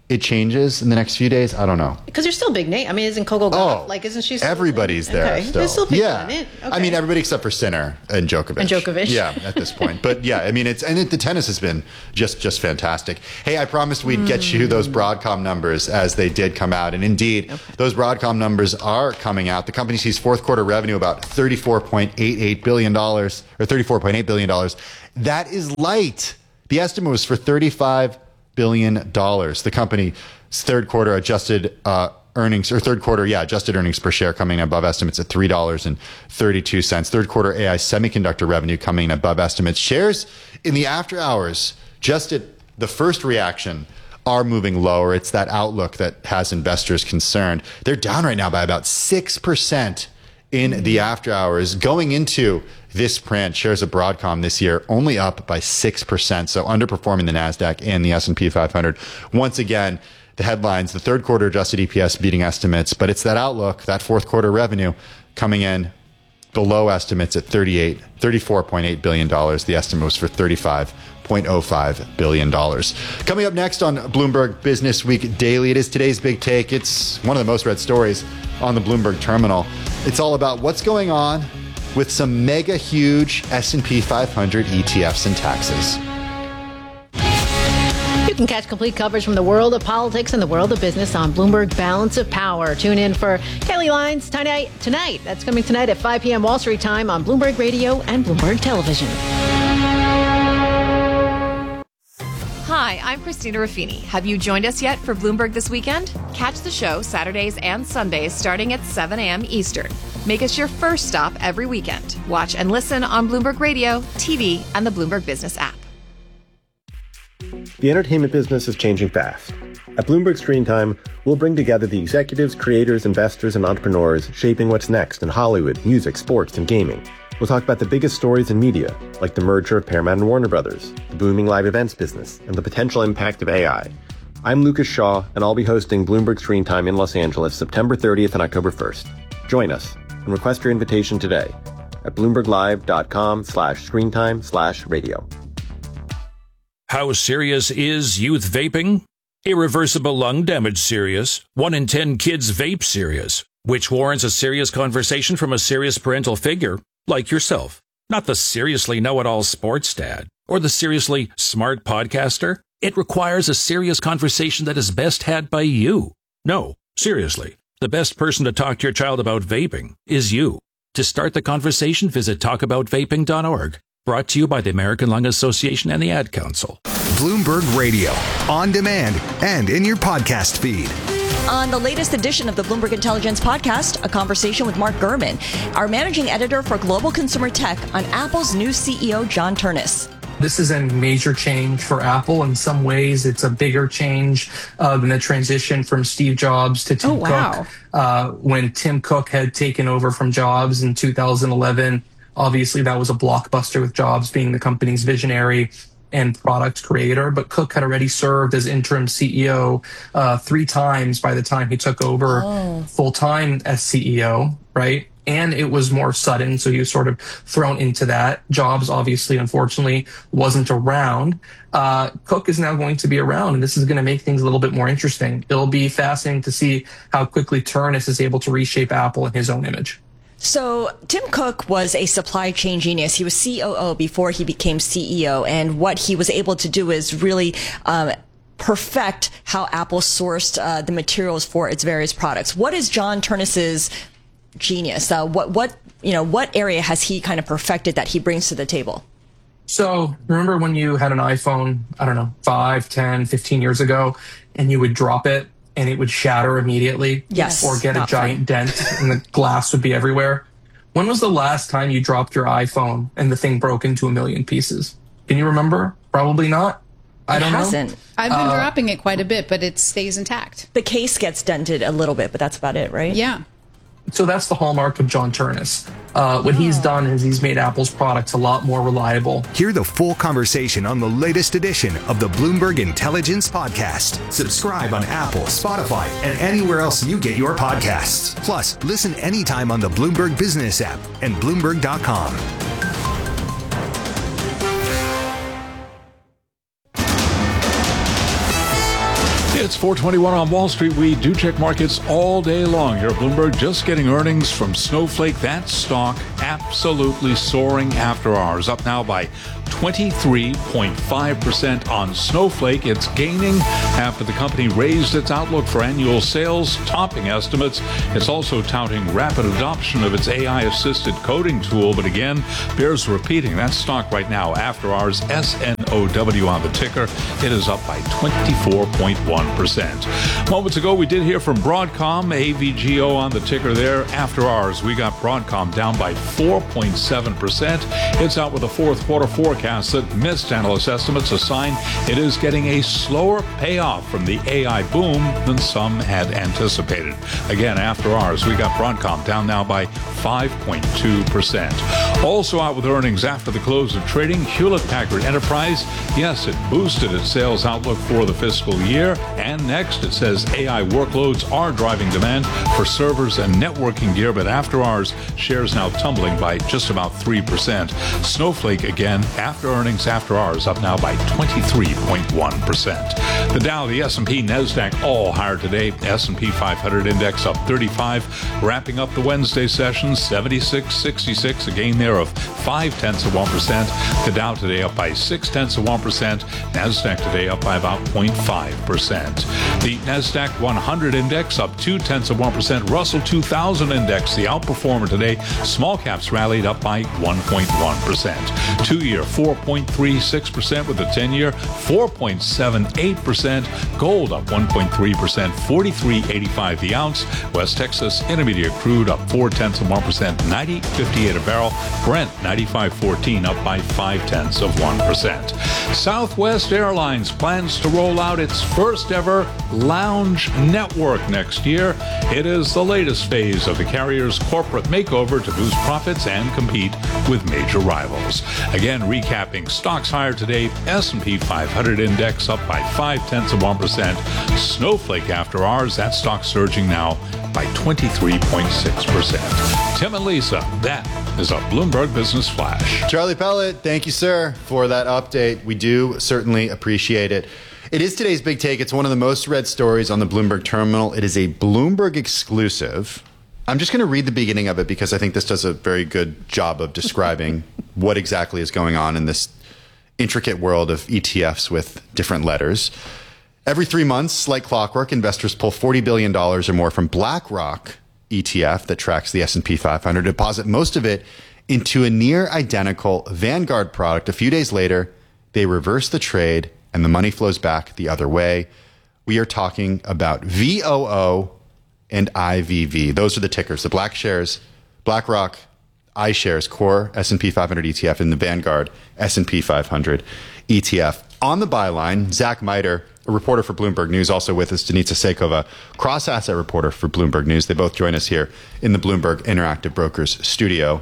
[SPEAKER 5] it changes in the next few days, I don't know.
[SPEAKER 7] Because you're still big name. I mean, isn't Coco Gauff,
[SPEAKER 5] Oh,
[SPEAKER 7] like, isn't she still
[SPEAKER 5] everybody's there
[SPEAKER 7] okay.
[SPEAKER 5] still.
[SPEAKER 7] There's still people
[SPEAKER 5] yeah.
[SPEAKER 7] in it. Okay.
[SPEAKER 5] I mean, everybody except for Sinner and Djokovic.
[SPEAKER 7] And Djokovic.
[SPEAKER 5] Yeah, at this point. But yeah, I mean, it's and it, the tennis has been just just fantastic. Hey, I promised we'd mm. get you those Broadcom numbers as they did come out, and indeed, okay. those Broadcom numbers are coming out. The company sees fourth quarter revenue about thirty-four point eight eight billion dollars or thirty-four point eight billion dollars. That is light. The estimate was for thirty-five billion dollars. The company's third quarter adjusted uh, earnings, or third quarter, yeah, adjusted earnings per share coming in above estimates at three dollars and thirty-two cents. Third quarter A I semiconductor revenue coming in above estimates. Shares in the after hours, just at the first reaction, are moving lower. It's that outlook that has investors concerned. They're down right now by about six percent in the after hours. Going into this print, shares of Broadcom this year only up by six percent, so underperforming the NASDAQ and the S and P five hundred. Once again, the headlines, the third quarter adjusted E P S beating estimates, but it's that outlook, that fourth quarter revenue coming in below estimates at thirty-eight, thirty-four point eight billion dollars. The estimate was for thirty-five point oh five billion dollars. Coming up next on Bloomberg Business Week Daily, it is today's big take. It's one of the most read stories on the Bloomberg terminal. It's all about what's going on with some mega huge S and P five hundred E T Fs and taxes.
[SPEAKER 7] You can catch complete coverage from the world of politics and the world of business on Bloomberg Balance of Power. Tune in for Kelly Lyons tonight. Tonight, that's coming tonight at five p.m. Wall Street time on Bloomberg Radio and Bloomberg Television.
[SPEAKER 12] Hi, I'm Christina Ruffini. Have you joined us yet for Bloomberg This Weekend? Catch the show Saturdays and Sundays starting at seven a.m. Eastern. Make us your first stop every weekend. Watch and listen on Bloomberg Radio, T V, and the Bloomberg Business app.
[SPEAKER 13] The entertainment business is changing fast. At Bloomberg Screen Time, we'll bring together the executives, creators, investors, and entrepreneurs shaping what's next in Hollywood, music, sports, and gaming. We'll talk about the biggest stories in media, like the merger of Paramount and Warner Brothers, the booming live events business, and the potential impact of A I. I'm Lucas Shaw, and I'll be hosting Bloomberg Screen Time in Los Angeles September thirtieth and October first. Join us and request your invitation today at bloomberglive.com slash screentime slash radio.
[SPEAKER 14] How serious is youth vaping? Irreversible lung damage serious. One in ten kids vape serious, which warrants a serious conversation from a serious parental figure like yourself. Not the seriously know-it-all sports dad or the seriously smart podcaster. It requires a serious conversation that is best had by you. No, seriously, the best person to talk to your child about vaping is you. To start the conversation, visit talk about vaping dot org. Brought to you by the American Lung Association and the Ad Council.
[SPEAKER 3] Bloomberg Radio, on demand and in your podcast feed.
[SPEAKER 2] On the latest edition of the Bloomberg Intelligence Podcast, a conversation with Mark Gurman, our managing editor for Global Consumer Tech, on Apple's new C E O, John Ternus.
[SPEAKER 15] This is a major change for Apple. In some ways, it's a bigger change uh, than the transition from Steve Jobs to Tim
[SPEAKER 7] oh, wow.
[SPEAKER 15] Cook. Uh, when Tim Cook had taken over from Jobs in two thousand eleven, obviously that was a blockbuster with Jobs being the company's visionary and product creator. But Cook had already served as interim C E O uh, three times by the time he took over oh. full-time as C E O, right? And it was more sudden, so he was sort of thrown into that. Jobs, obviously, unfortunately, wasn't around. Uh, Cook is now going to be around, and this is going to make things a little bit more interesting. It'll be fascinating to see how quickly Ternus is able to reshape Apple in his own image.
[SPEAKER 2] So Tim Cook was a supply chain genius. He was C O O before he became C E O, and what he was able to do is really um, perfect how Apple sourced uh, the materials for its various products. What is John Ternus's genius? Uh, what what you know what area has he kind of perfected that he brings to the table?
[SPEAKER 15] So remember when you had an iPhone, I don't know, five, ten, fifteen years ago, and you would drop it and it would shatter immediately?
[SPEAKER 2] Yes.
[SPEAKER 15] Or get a giant dent and the glass would be everywhere? When was the last time you dropped your iPhone and the thing broke into a million pieces? Can you remember? Probably not. I don't
[SPEAKER 2] it hasn't.
[SPEAKER 15] know.
[SPEAKER 16] I've been
[SPEAKER 15] uh,
[SPEAKER 16] dropping it quite a bit, but it stays intact.
[SPEAKER 2] The case gets dented a little bit, but that's about it, right?
[SPEAKER 16] Yeah.
[SPEAKER 15] So that's the hallmark of John Ternus. Uh, what oh. he's done is he's made Apple's products a lot more reliable.
[SPEAKER 3] Hear the full conversation on the latest edition of the Bloomberg Intelligence Podcast. Subscribe on Apple, Spotify, and anywhere else you get your podcasts. Plus, listen anytime on the Bloomberg Business app and Bloomberg dot com.
[SPEAKER 17] It's four twenty-one on Wall Street. We do check markets all day long here at Bloomberg. Just getting earnings from Snowflake. That stock absolutely soaring after hours. Up now by twenty-three point five percent on Snowflake. It's gaining after the company raised its outlook for annual sales, topping estimates. It's also touting rapid adoption of its A I-assisted coding tool. But again, bears repeating, that stock right now, after hours, S N O W on the ticker. It is up by twenty-four point one percent. Moments ago, we did hear from Broadcom, A V G O on the ticker there. After hours, we got Broadcom down by four point seven percent. It's out with a fourth quarter forecast that missed analyst estimates, a sign it is getting a slower payoff from the A I boom than some had anticipated. Again, after hours, we got Broadcom down now by five point two percent. Also out with earnings after the close of trading, Hewlett-Packard Enterprise. Yes, it boosted its sales outlook for the fiscal year. And next, it says A I workloads are driving demand for servers and networking gear. But after hours, shares now tumbling by just about three percent. Snowflake again, after earnings, after hours, up now by twenty-three point one percent. The Dow, the S and P, NASDAQ all higher today. S and P five hundred index up thirty-five. Wrapping up the Wednesday session, seventy-six sixty-six, a gain there of five tenths of one percent. The Dow today up by six tenths of one percent. NASDAQ today up by about zero point five percent. The NASDAQ one hundred index up two tenths of one percent. Russell two thousand index, the outperformer today. Small caps rallied up by one point one percent. Two-year four point three six percent with the ten-year four point seven eight percent. Gold up one point three percent, forty-three eighty-five the ounce. West Texas Intermediate crude up four tenths of one percent, ninety fifty-eight a barrel. Brent ninety-five fourteen up by five tenths of one percent. Southwest Airlines plans to roll out its first ever lounge network next year. It is the latest phase of the carrier's corporate makeover to boost profits and compete with major rivals. Again, recapping, stocks higher today. S and P five hundred index up by five tenths of one percent. Snowflake after hours, that stock surging now by twenty-three point six percent. Tim and Lisa, that is a Bloomberg Business Flash.
[SPEAKER 5] Charlie Pellet, thank you, sir, for that update. We do certainly appreciate it. It is today's big take. It's one of the most read stories on the Bloomberg terminal. It is a Bloomberg exclusive. I'm just going to read the beginning of it because I think this does a very good job of describing what exactly is going on in this intricate world of E T Fs with different letters. Every three months, like clockwork, investors pull forty billion dollars or more from BlackRock E T F that tracks the S and P five hundred, deposit most of it into a near identical Vanguard product. A few days later, they reverse the trade and the money flows back the other way. We are talking about V O O and I V V. Those are the tickers, the Black shares, BlackRock iShares Core S and P five hundred E T F and the Vanguard S and P five hundred E T F. On the byline, Zach Miter, a reporter for Bloomberg News, also with us, Denitsa Sekova, cross-asset reporter for Bloomberg News. They both join us here in the Bloomberg Interactive Brokers studio.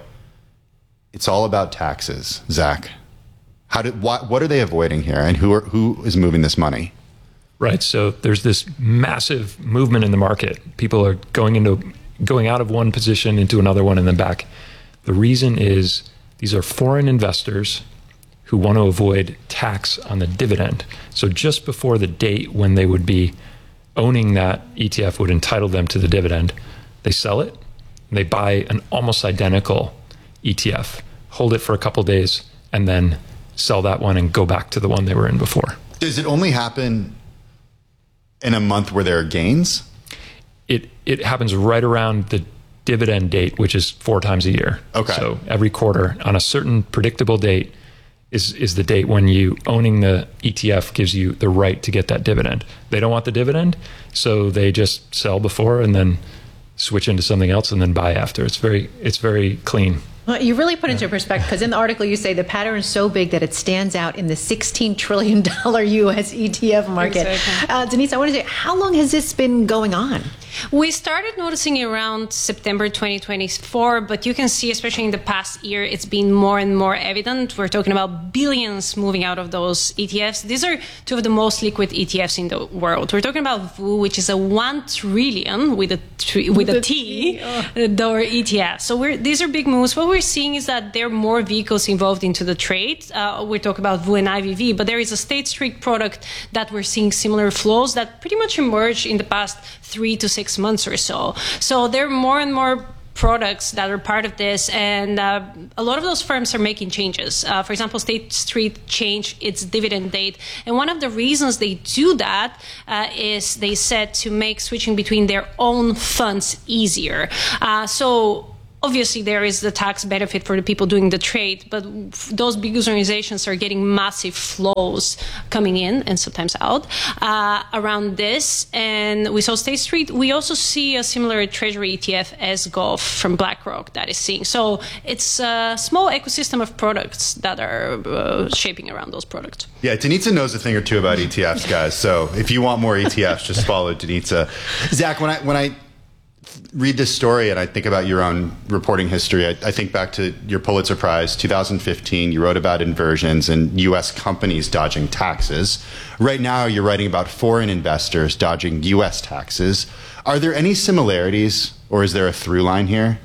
[SPEAKER 5] It's all about taxes, Zach. How did, what, what are they avoiding here, and who are, who is moving this money?
[SPEAKER 18] Right. So there's this massive movement in the market. People are going into going out of one position into another one and then back. The reason is these are foreign investors who want to avoid tax on the dividend. So just before the date when they would be owning that E T F would entitle them to the dividend, they sell it, and they buy an almost identical E T F, hold it for a couple of days, and then sell that one and go back to the one they were in before.
[SPEAKER 5] Does it only happen in a month where there are gains?
[SPEAKER 18] It it happens right around the dividend date, which is four times a year.
[SPEAKER 5] Okay.
[SPEAKER 18] So every quarter on a certain predictable date is is the date when you owning the E T F gives you the right to get that dividend. They don't want the dividend, so they just sell before and then switch into something else and then buy after. It's very it's very clean.
[SPEAKER 7] Well, you really put into perspective, because in the article you say the pattern is so big that it stands out in the sixteen trillion dollars U S E T F market. Exactly. Uh, Denise, I want to say, how long has this been going on?
[SPEAKER 19] We started noticing it around September twenty twenty-four, but you can see, especially in the past year, it's been more and more evident. We're talking about billions moving out of those E T Fs. These are two of the most liquid E T Fs in the world. We're talking about V U, which is a one trillion with a with a T dollar E T F. So we're, these are big moves. What we're seeing is that there are more vehicles involved into the trade. Uh, we talk about V U and I V V, but there is a State Street product that we're seeing similar flows that pretty much emerged in the past three to six months or so. So there are more and more products that are part of this, and uh, a lot of those firms are making changes. Uh, for example, State Street changed its dividend date, and one of the reasons they do that uh, is they said to make switching between their own funds easier. Uh, so obviously, there is the tax benefit for the people doing the trade, but those big organizations are getting massive flows coming in and sometimes out uh, around this. And we saw State Street. We also see a similar Treasury E T F as Gulf from BlackRock that is seeing. So it's a small ecosystem of products that are uh, shaping around those products.
[SPEAKER 5] Yeah, Denitsa knows a thing or two about E T Fs, guys. So if you want more E T Fs, just follow Denitsa. Zach, when I when I read this story and I think about your own reporting history, I, I think back to your Pulitzer Prize, two thousand fifteen. You wrote about inversions and U S companies dodging taxes. Right now, you're writing about foreign investors dodging U S taxes. Are there any similarities, or is there a through line here?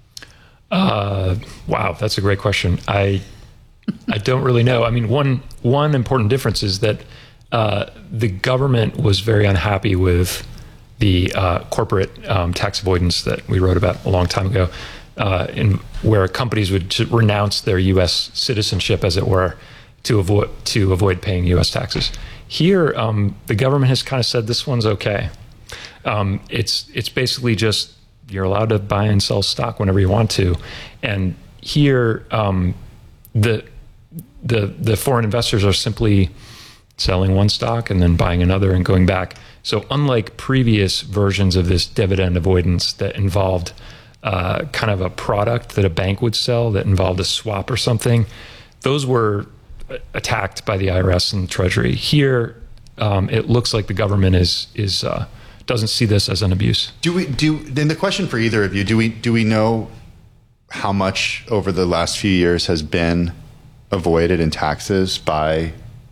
[SPEAKER 18] Uh, wow, that's a great question. I I don't really know. I mean, one one important difference is that uh, the government was very unhappy with the uh, corporate um, tax avoidance that we wrote about a long time ago, uh, in where companies would renounce their U S citizenship, as it were, to avoid to avoid paying U S taxes. Here, um, the government has kind of said this one's okay. Um, it's it's basically just you're allowed to buy and sell stock whenever you want to, and here um, the the the foreign investors are simply selling one stock and then buying another and going back. So unlike previous versions of this dividend avoidance that involved uh, kind of a product that a bank would sell that involved a swap or something, those were attacked by the I R S and the Treasury. Here, um, it looks like the government is is uh, doesn't see this as an abuse.
[SPEAKER 5] Do we do? Then the question for either of you: Do we do we know how much over the last few years has been avoided in taxes by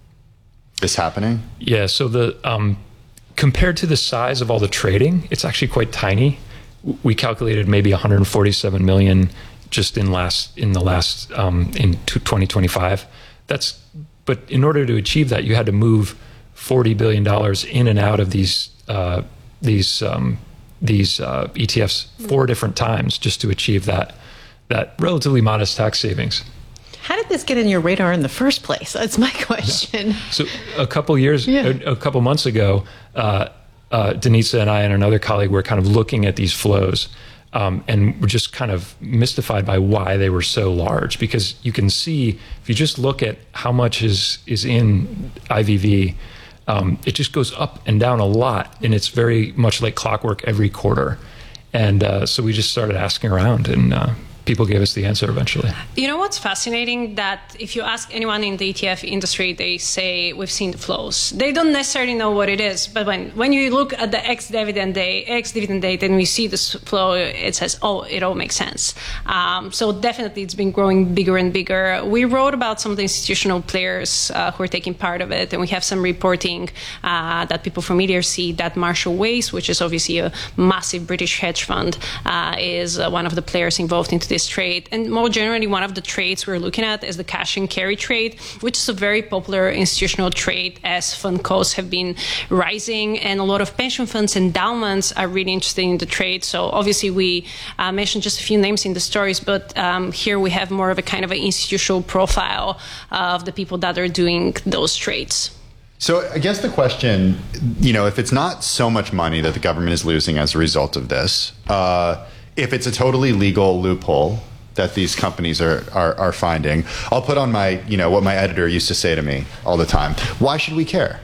[SPEAKER 5] this happening?
[SPEAKER 18] Yeah. So the um, compared to the size of all the trading, it's actually quite tiny. We calculated maybe one hundred forty-seven million just in last in the last um, in twenty twenty-five. That's but in order to achieve that, you had to move forty billion dollars in and out of these uh, these um, these uh, E T Fs four different times just to achieve that that relatively modest tax savings.
[SPEAKER 7] How did this get in your radar in the first place? That's my question.
[SPEAKER 18] So a couple years, yeah. a, a couple months ago, uh, uh, Denitsa and I and another colleague were kind of looking at these flows, um, and we're just kind of mystified by why they were so large. Because you can see, if you just look at how much is is in I V V, um, it just goes up and down a lot, and it's very much like clockwork every quarter. And uh, so we just started asking around, and uh, people gave us the answer eventually.
[SPEAKER 19] You know what's fascinating? That if you ask anyone in the E T F industry, they say we've seen the flows. They don't necessarily know what it is, but when, when you look at the ex-dividend day, ex-dividend date, and we see this flow, it says, oh, it all makes sense. Um, so definitely it's been growing bigger and bigger. We wrote about some of the institutional players uh, who are taking part of it, and we have some reporting uh, that people from media see that Marshall Wace, which is obviously a massive British hedge fund, uh, is uh, one of the players involved into this trade. And more generally, one of the trades we're looking at is the cash and carry trade, which is a very popular institutional trade as fund costs have been rising, and a lot of pension funds and endowments are really interested in the trade. So obviously we uh, mentioned just a few names in the stories, but um, here we have more of a kind of an institutional profile of the people that are doing those trades.
[SPEAKER 5] So I guess the question, you know, if it's not so much money that the government is losing as a result of this, uh, if it's a totally legal loophole that these companies are, are, are finding, I'll put on my, you know, what my editor used to say to me all the time. Why should we care?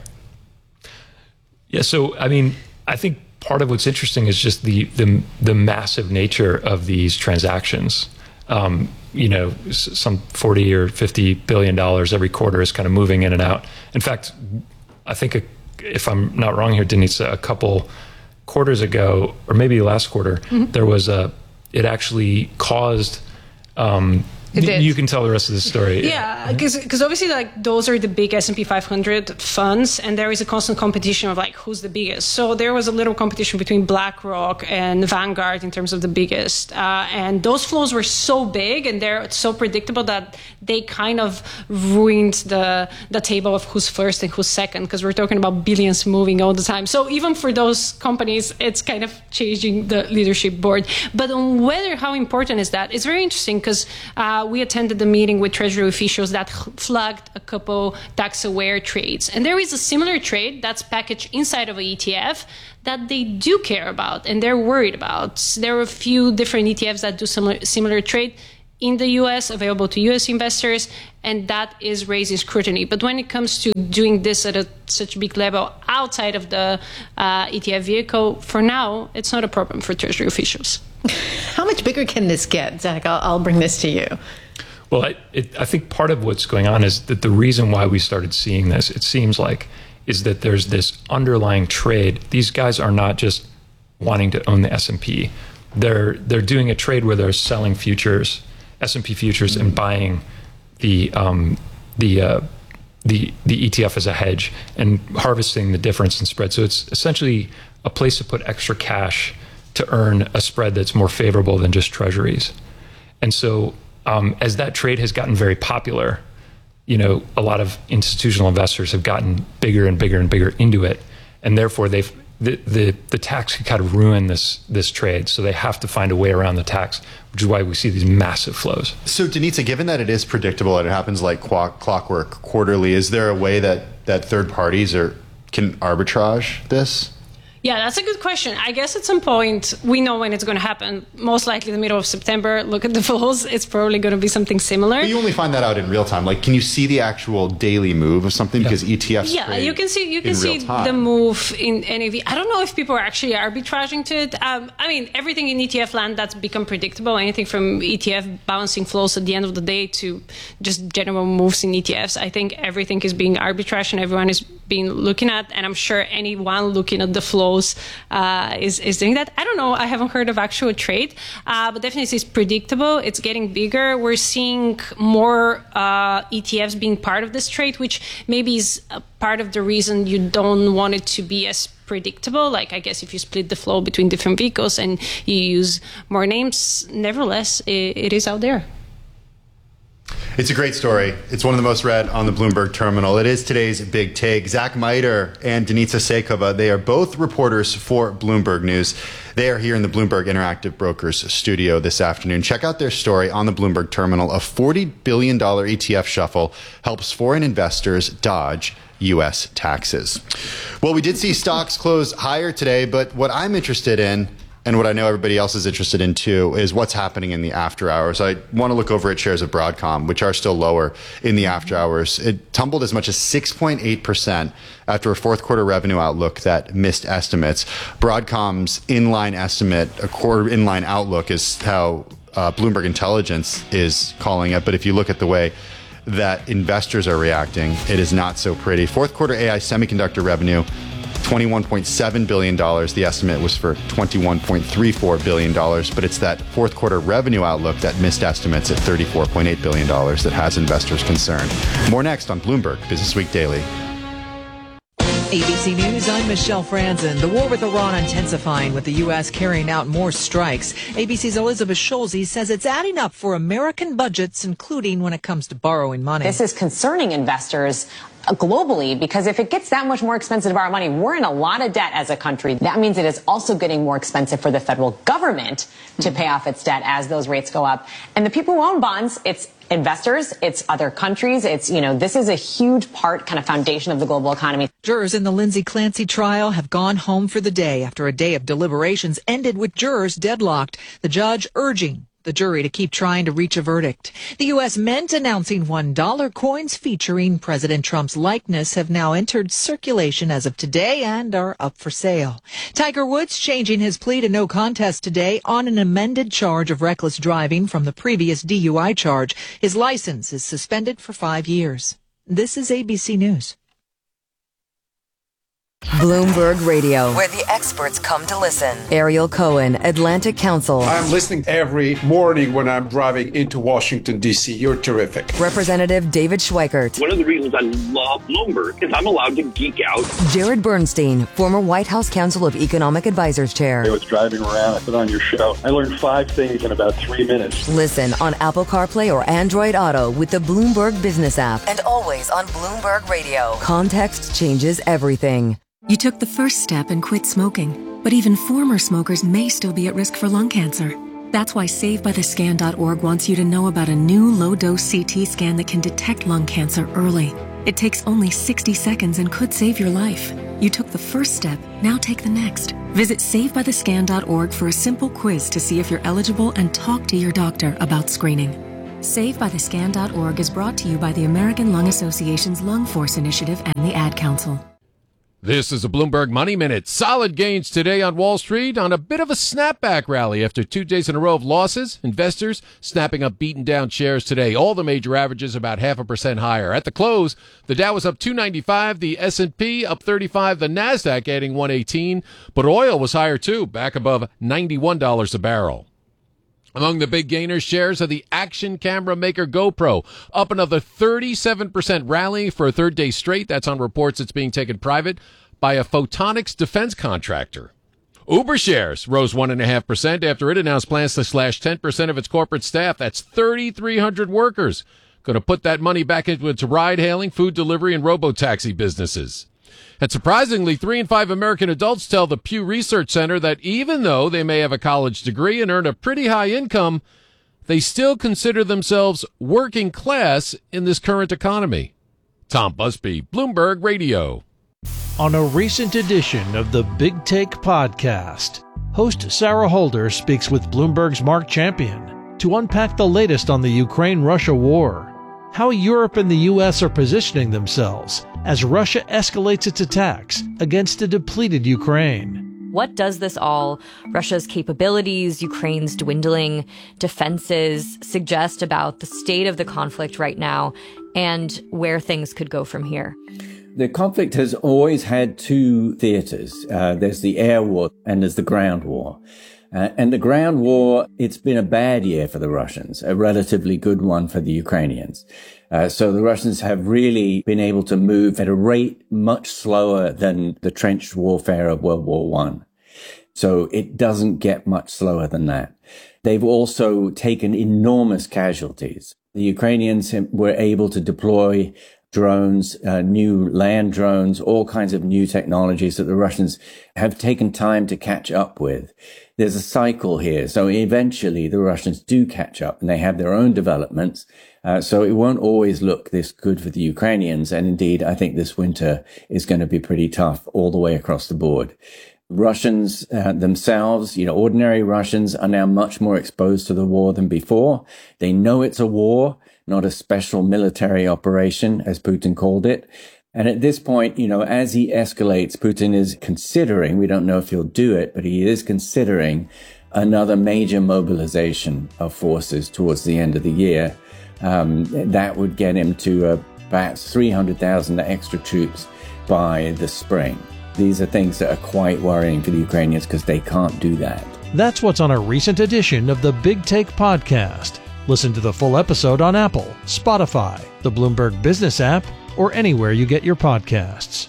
[SPEAKER 18] Yeah, so, I mean, I think part of what's interesting is just the the, the massive nature of these transactions. Um, you know, some forty or fifty billion dollars every quarter is kind of moving in and out. In fact, I think, a, if I'm not wrong here, Denitsa, a couple quarters ago, or maybe last quarter, mm-hmm. there was a, it actually caused um,
[SPEAKER 7] It did.
[SPEAKER 18] You can tell the rest of the story.
[SPEAKER 19] Yeah, because yeah, obviously, like, those are the big S and P five hundred funds, and there is a constant competition of, like, who's the biggest. So there was a little competition between BlackRock and Vanguard in terms of the biggest. Uh, and those flows were so big and they're so predictable that they kind of ruined the, the table of who's first and who's second, because we're talking about billions moving all the time. So even for those companies, it's kind of changing the leadership board. But on whether, how important is that, it's very interesting, because uh, we attended the meeting with Treasury officials that flagged a couple tax-aware trades. And there is a similar trade that's packaged inside of an E T F that they do care about and they're worried about. There are a few different E T Fs that do similar, similar trade in the U S, available to U S investors, and that is raising scrutiny. But when it comes to doing this at a, such a big level outside of the uh, E T F vehicle, for now, it's not a problem for Treasury officials.
[SPEAKER 7] How much bigger can this get? Zach, I'll, I'll bring this to you.
[SPEAKER 18] Well, I, it, I think part of what's going on is that the reason why we started seeing this, it seems like, is that there's this underlying trade. These guys are not just wanting to own the S and P. They're they're doing a trade where they're selling futures, S and P futures, and buying the um, the uh, the the E T F as a hedge and harvesting the difference in spread. So it's essentially a place to put extra cash to earn a spread that's more favorable than just treasuries. And so um, as that trade has gotten very popular, you know, a lot of institutional investors have gotten bigger and bigger and bigger into it. And therefore they've, the, the, the tax could kind of ruin this, this trade. So they have to find a way around the tax, which is why we see these massive flows.
[SPEAKER 5] So Denitza, given that it is predictable and it happens like clockwork quarterly, is there a way that, that third parties are, can arbitrage this?
[SPEAKER 19] Yeah, that's a good question. I guess at some point, we know when it's going to happen. Most likely the middle of September. Look at the flows. It's probably going to be something similar.
[SPEAKER 5] But you only find that out in real time. Like, can you see the actual daily move of something? Yeah. Because E T Fs
[SPEAKER 19] Yeah, you can see you can see the move in N A V. I don't know if people are actually arbitraging to it. Um, I mean, everything in E T F land that's become predictable. Anything from E T F balancing flows at the end of the day to just general moves in E T Fs. I think everything is being arbitraged and everyone is being looking at. And I'm sure anyone looking at the flow Uh, is, is doing that. I don't know. I haven't heard of actual trade, uh, but definitely it's predictable. It's getting bigger. We're seeing more uh, E T Fs being part of this trade, which maybe is a part of the reason you don't want it to be as predictable. Like, I guess if you split the flow between different vehicles and you use more names, nevertheless, it, it is out there.
[SPEAKER 5] It's a great story. It's one of the most read on the Bloomberg terminal. It is today's big take. Zach Miter and Denitza Sekova, they are both reporters for Bloomberg News. They are here in the Bloomberg Interactive Brokers studio this afternoon. Check out their story on the Bloomberg terminal. A forty billion dollars E T F shuffle helps foreign investors dodge U S taxes. Well, we did see stocks close higher today, but what I'm interested in, and what I know everybody else is interested in too, is what's happening in the after hours. I want to look over at shares of Broadcom, which are still lower in the after hours. It tumbled as much as six point eight percent after a fourth quarter revenue outlook that missed estimates. Broadcom's inline estimate, a quarter inline outlook, is how uh, Bloomberg Intelligence is calling it. But if you look at the way that investors are reacting, it is not so pretty. Fourth quarter A I semiconductor revenue, twenty-one point seven billion dollars. The estimate was for twenty-one point three four billion dollars, but it's that fourth quarter revenue outlook that missed estimates at thirty-four point eight billion dollars that has investors concerned. More next on Bloomberg Business Week Daily.
[SPEAKER 20] A B C News, I'm Michelle Franzen. The war with Iran intensifying, with the U S carrying out more strikes. A B C's Elizabeth Schulze says it's adding up for American budgets, including when it comes to borrowing money.
[SPEAKER 21] This is concerning investors globally, because if it gets that much more expensive to borrow money, we're in a lot of debt as a country. That means it is also getting more expensive for the federal government to pay off its debt as those rates go up. And the people who own bonds, it's investors, it's other countries, it's, you know, this is a huge part, kind of foundation of the global economy.
[SPEAKER 20] Jurors in the Lindsay Clancy trial have gone home for the day after a day of deliberations ended with jurors deadlocked. The judge urging the jury to keep trying to reach a verdict. The U S Mint announcing one dollar coins featuring President Trump's likeness have now entered circulation as of today and are up for sale. Tiger Woods changing his plea to no contest today on an amended charge of reckless driving from the previous D U I charge. His license is suspended for five years. This is A B C News.
[SPEAKER 6] Bloomberg Radio, where the experts come to listen. Ariel Cohen, Atlantic Council.
[SPEAKER 1] I'm listening every morning when I'm driving into Washington, D C. You're terrific.
[SPEAKER 6] Representative David Schweikert.
[SPEAKER 22] One of the reasons I love Bloomberg is I'm allowed to geek out.
[SPEAKER 6] Jared Bernstein, former White House Council of Economic Advisors Chair.
[SPEAKER 23] I was driving around, I put on your show. I learned five things in about three minutes.
[SPEAKER 6] Listen on Apple CarPlay or Android Auto with the Bloomberg Business app. And always on Bloomberg Radio. Context changes everything.
[SPEAKER 24] You took the first step and quit smoking, but even former smokers may still be at risk for lung cancer. That's why Save By The Scan dot org wants you to know about a new low-dose C T scan that can detect lung cancer early. It takes only sixty seconds and could save your life. You took the first step, now take the next. Visit Save By The Scan dot org for a simple quiz to see if you're eligible and talk to your doctor about screening. Save By The Scan dot org is brought to you by the American Lung Association's Lung Force Initiative and the Ad Council.
[SPEAKER 25] This is a Bloomberg Money Minute. Solid gains today on Wall Street on a bit of a snapback rally after two days in a row of losses. Investors snapping up beaten down shares today. All the major averages about half a percent higher. At the close, the Dow was up two ninety-five, the S and P up thirty-five, the Nasdaq adding one eighteen, but oil was higher too, back above ninety-one dollars a barrel. Among the big gainers, shares of the action camera maker GoPro, up another thirty-seven percent rally for a third day straight. That's on reports it's being taken private by a photonics defense contractor. Uber shares rose one point five percent after it announced plans to slash ten percent of its corporate staff. That's thirty-three hundred workers. Going to put that money back into its ride-hailing, food delivery, and robo-taxi businesses. And surprisingly, three in five American adults tell the Pew Research Center that even though they may have a college degree and earn a pretty high income, they still consider themselves working class in this current economy. Tom Busby, Bloomberg Radio.
[SPEAKER 26] On a recent edition of the Big Take podcast, host Sarah Holder speaks with Bloomberg's Mark Champion to unpack the latest on the Ukraine-Russia war, how Europe and the U S are positioning themselves as Russia escalates its attacks against a depleted Ukraine.
[SPEAKER 27] What does this all, Russia's capabilities, Ukraine's dwindling defenses, suggest about the state of the conflict right now and where things could go from here?
[SPEAKER 28] The conflict has always had two theaters. Uh, there's the air war and there's the ground war. Uh, and the ground war, it's been a bad year for the Russians, a relatively good one for the Ukrainians. Uh, so the Russians have really been able to move at a rate much slower than the trench warfare of World War One. So it doesn't get much slower than that. They've also taken enormous casualties. The Ukrainians were able to deploy drones, uh, new land drones, all kinds of new technologies that the Russians have taken time to catch up with. There's a cycle here. So eventually the Russians do catch up and they have their own developments. Uh, so it won't always look this good for the Ukrainians. And indeed, I think this winter is going to be pretty tough all the way across the board. Russians uh, themselves, you know, ordinary Russians are now much more exposed to the war than before. They know it's a war, not a special military operation, as Putin called it. And at this point, you know, as he escalates, Putin is considering, we don't know if he'll do it, but he is considering another major mobilization of forces towards the end of the year. Um, that would get him to uh, perhaps three hundred thousand extra troops by the spring. These are things that are quite worrying for the Ukrainians because they can't do that.
[SPEAKER 26] That's what's on a recent edition of the Big Take podcast. Listen to the full episode on Apple, Spotify, the Bloomberg Business app, or anywhere you get your podcasts.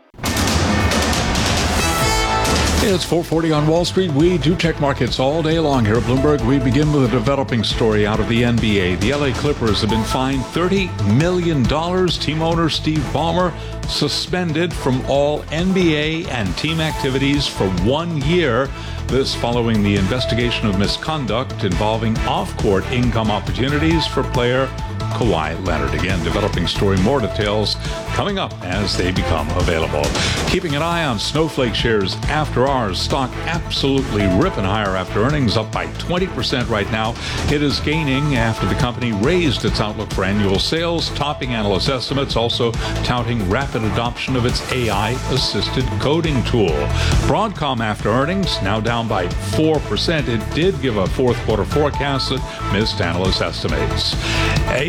[SPEAKER 17] It's four forty on Wall Street. We do check markets all day long here at Bloomberg. We begin with a developing story out of the N B A. The L A Clippers have been fined thirty million dollars. Team owner Steve Ballmer suspended from all N B A and team activities for one year. This following the investigation of misconduct involving off-court income opportunities for player Kawhi Leonard. Again, developing story, more details coming up as they become available. Keeping an eye on Snowflake shares after hours. Stock absolutely ripping higher after earnings, up by twenty percent right now. It is gaining after the company raised its outlook for annual sales, topping analyst estimates, also touting rapid adoption of its A I-assisted coding tool. Broadcom after earnings, now down by four percent. It did give a fourth quarter forecast that missed analyst estimates. A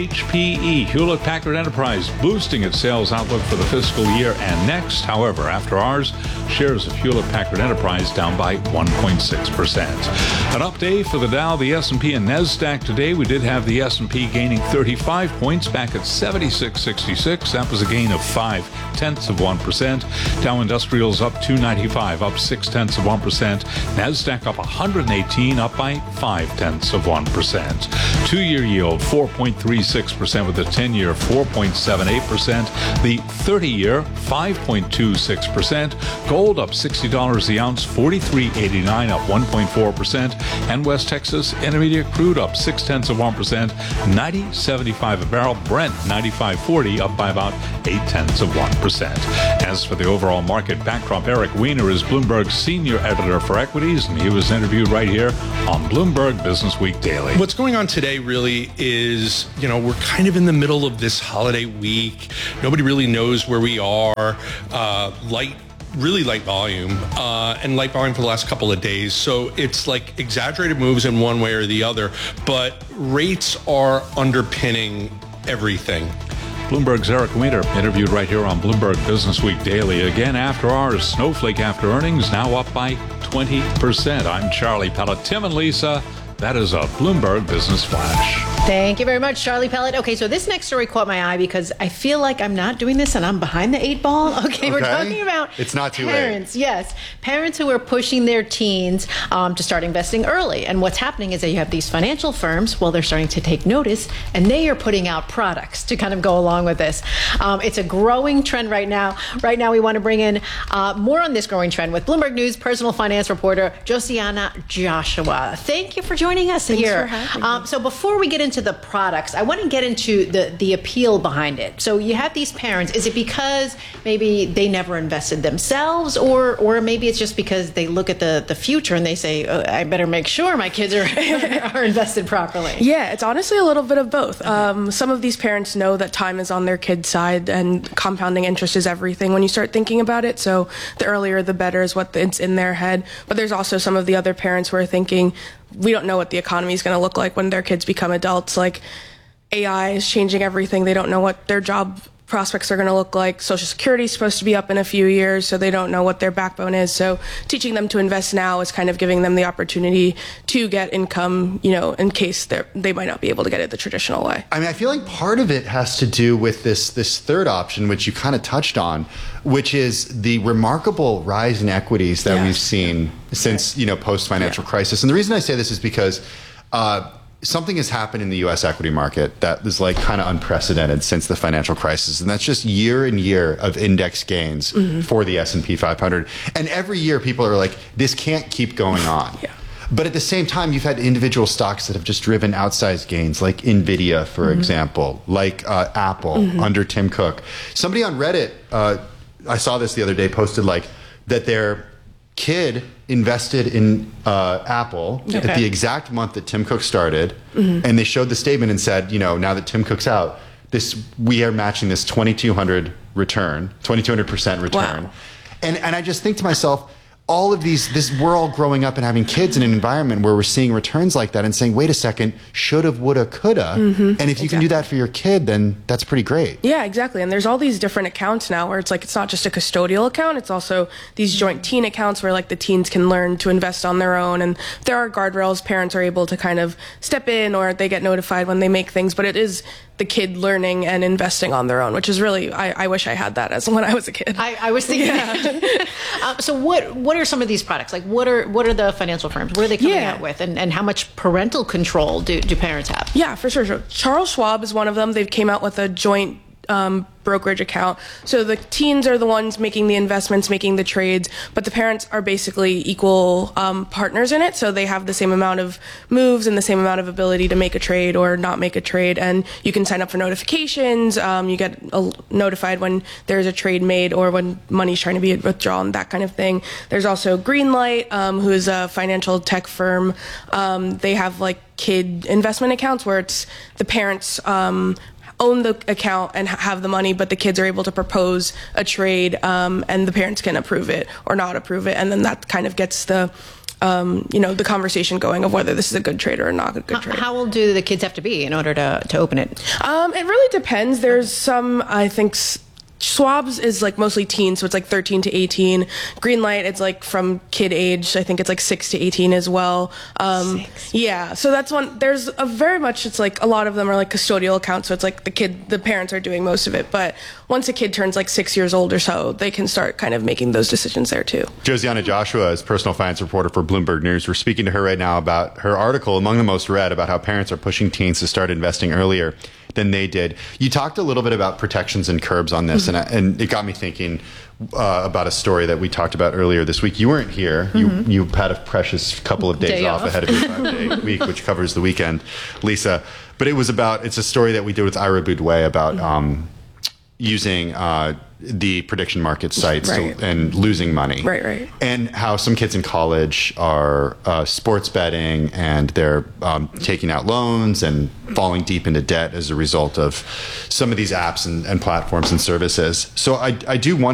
[SPEAKER 17] H P E, Hewlett-Packard Enterprise, boosting its sales outlook for the fiscal year and next. However, after hours, shares of Hewlett-Packard Enterprise down by one point six percent. An update for the Dow, the S and P, and NASDAQ today. We did have the S and P gaining thirty-five points back at seventy-six sixty-six. That was a gain of five tenths of one percent. Dow Industrials up two ninety-five, up six tenths of one percent. NASDAQ up one hundred eighteen, up by five tenths of one percent. Two-year yield four point three six percent with the ten-year four point seven eight percent. The thirty-year five point two six percent. Gold up sixty dollars the ounce, forty-three eighty-nine, up one point four percent. And West Texas Intermediate crude up six tenths of one percent, ninety seventy-five a barrel. Brent ninety-five forty, up by about eight tenths of one percent. As for the overall market backdrop, Eric Weiner is Bloomberg's senior editor for equities, and he was interviewed right here on Bloomberg Business Week Daily.
[SPEAKER 4] What's going on today really is, you know, we're kind of in the middle of this holiday week. Nobody really knows where we are. Uh, light really light volume uh, and light volume for the last couple of days. So it's like exaggerated moves in one way or the other, but rates are underpinning everything.
[SPEAKER 17] Bloomberg's Eric Weiner, interviewed right here on Bloomberg Business Week Daily. Again, after hours, Snowflake after earnings, now up by twenty percent. I'm Charlie Pellet. Tim and Lisa, that is a Bloomberg Business Flash.
[SPEAKER 7] Thank you very much, Charlie Pellet. Okay, so this next story caught my eye because I feel like I'm not doing this and I'm behind the eight ball. Okay, okay. We're talking about
[SPEAKER 5] it's not too
[SPEAKER 7] parents.
[SPEAKER 5] late.
[SPEAKER 7] Yes, parents who are pushing their teens um, to start investing early. And what's happening is that you have these financial firms, well, they're starting to take notice, and they are putting out products to kind of go along with this. Um, it's a growing trend right now. Right now, we want to bring in uh, more on this growing trend with Bloomberg News personal finance reporter Josiana Joshua. Thank you for joining us
[SPEAKER 8] Thanks
[SPEAKER 7] here.
[SPEAKER 8] For having me.
[SPEAKER 7] Um, so before we get into the products, I want to get into the, the appeal behind it. So you have these parents. Is it because maybe they never invested themselves, or or maybe it's just because they look at the, the future and they say, oh, I better make sure my kids are, are invested properly?
[SPEAKER 8] Yeah, it's honestly a little bit of both. Okay. Um, some of these parents know that time is on their kids' side and compounding interest is everything when you start thinking about it. So the earlier the better is what it's in their head. But there's also some of the other parents who are thinking, we don't know what the economy is going to look like when their kids become adults. Like, A I is changing everything. They don't know what their job prospects are going to look like. Social Security is supposed to be up in a few years, so they don't know what their backbone is. So teaching them to invest now is kind of giving them the opportunity to get income, you know, in case they they might not be able to get it the traditional way.
[SPEAKER 5] I mean, I feel like part of it has to do with this this third option, which you kind of touched on, which is the remarkable rise in equities that yeah. we've seen since, you know, post-financial yeah. crisis. And the reason I say this is because uh, something has happened in the U S equity market that is like kind of unprecedented since the financial crisis. And that's just year and year of index gains mm-hmm. for the S and P five hundred. And every year people are like, this can't keep going on. yeah. But at the same time, you've had individual stocks that have just driven outsized gains, like NVIDIA, for mm-hmm. example, like uh, Apple mm-hmm. under Tim Cook. Somebody on Reddit, uh, I saw this the other day, posted like that their kid invested in uh, Apple okay. at the exact month that Tim Cook started, mm-hmm. and they showed the statement and said, you know, now that Tim Cook's out, this we are matching this twenty-two hundred return, twenty-two hundred percent return. Wow. And and I just think to myself, all of these, this, we're all growing up and having kids in an environment where we're seeing returns like that and saying, wait a second, shoulda, woulda, coulda. Mm-hmm. And if you exactly. can do that for your kid, then that's pretty great.
[SPEAKER 8] Yeah, exactly. And there's all these different accounts now where it's like, it's not just a custodial account, it's also these joint teen accounts where like the teens can learn to invest on their own. And there are guardrails, parents are able to kind of step in or they get notified when they make things, but it is the kid learning and investing on their own, which is really, I, I wish I had that as when I was a kid.
[SPEAKER 7] I, I was thinking yeah. that. um, so what what are some of these products? Like what are what are the financial firms? What are they coming yeah. out with? And, and how much parental control do, do parents have?
[SPEAKER 8] Yeah, for sure. So Charles Schwab is one of them. They've came out with a joint um, brokerage account. So the teens are the ones making the investments, making the trades, but the parents are basically equal um, partners in it. So they have the same amount of moves and the same amount of ability to make a trade or not make a trade. And you can sign up for notifications. Um, you get uh, notified when there's a trade made or when money's trying to be withdrawn, that kind of thing. There's also Greenlight, um, who is a financial tech firm. Um, they have like kid investment accounts where it's the parents um, own the account and have the money, but the kids are able to propose a trade um, and the parents can approve it or not approve it. And then that kind of gets the um, you know, the conversation going of whether this is a good trade or not a good trade.
[SPEAKER 7] How old do the kids have to be in order to, to open it?
[SPEAKER 8] Um, it really depends. There's some, I think, s- Schwab's is like mostly teens, so it's like thirteen to eighteen. Greenlight, it's like from kid age. I think it's like six to eighteen as well. Um, six. Yeah, so that's one. There's a very much. It's like a lot of them are like custodial accounts, so it's like the kid, the parents are doing most of it. But once a kid turns like six years old or so, they can start kind of making those decisions there too.
[SPEAKER 5] Josiana Joshua is personal finance reporter for Bloomberg News. We're speaking to her right now about her article, among the most read, about how parents are pushing teens to start investing earlier than they did. You talked a little bit about protections and curbs on this, mm-hmm. and, I, and it got me thinking uh, about a story that we talked about earlier this week. You weren't here. Mm-hmm. You you had a precious couple of days
[SPEAKER 7] Day
[SPEAKER 5] off,
[SPEAKER 7] off
[SPEAKER 5] ahead of your five-day week, which covers the weekend, Lisa. But it was about, it's a story that we did with Ira Boudouet about mm-hmm. um, using uh, the prediction market sites
[SPEAKER 8] right.
[SPEAKER 5] to, and losing money.
[SPEAKER 8] Right, right.
[SPEAKER 5] And how some kids in college are uh, sports betting and they're um, taking out loans and falling deep into debt as a result of some of these apps and, and platforms and services. So I, I do wonder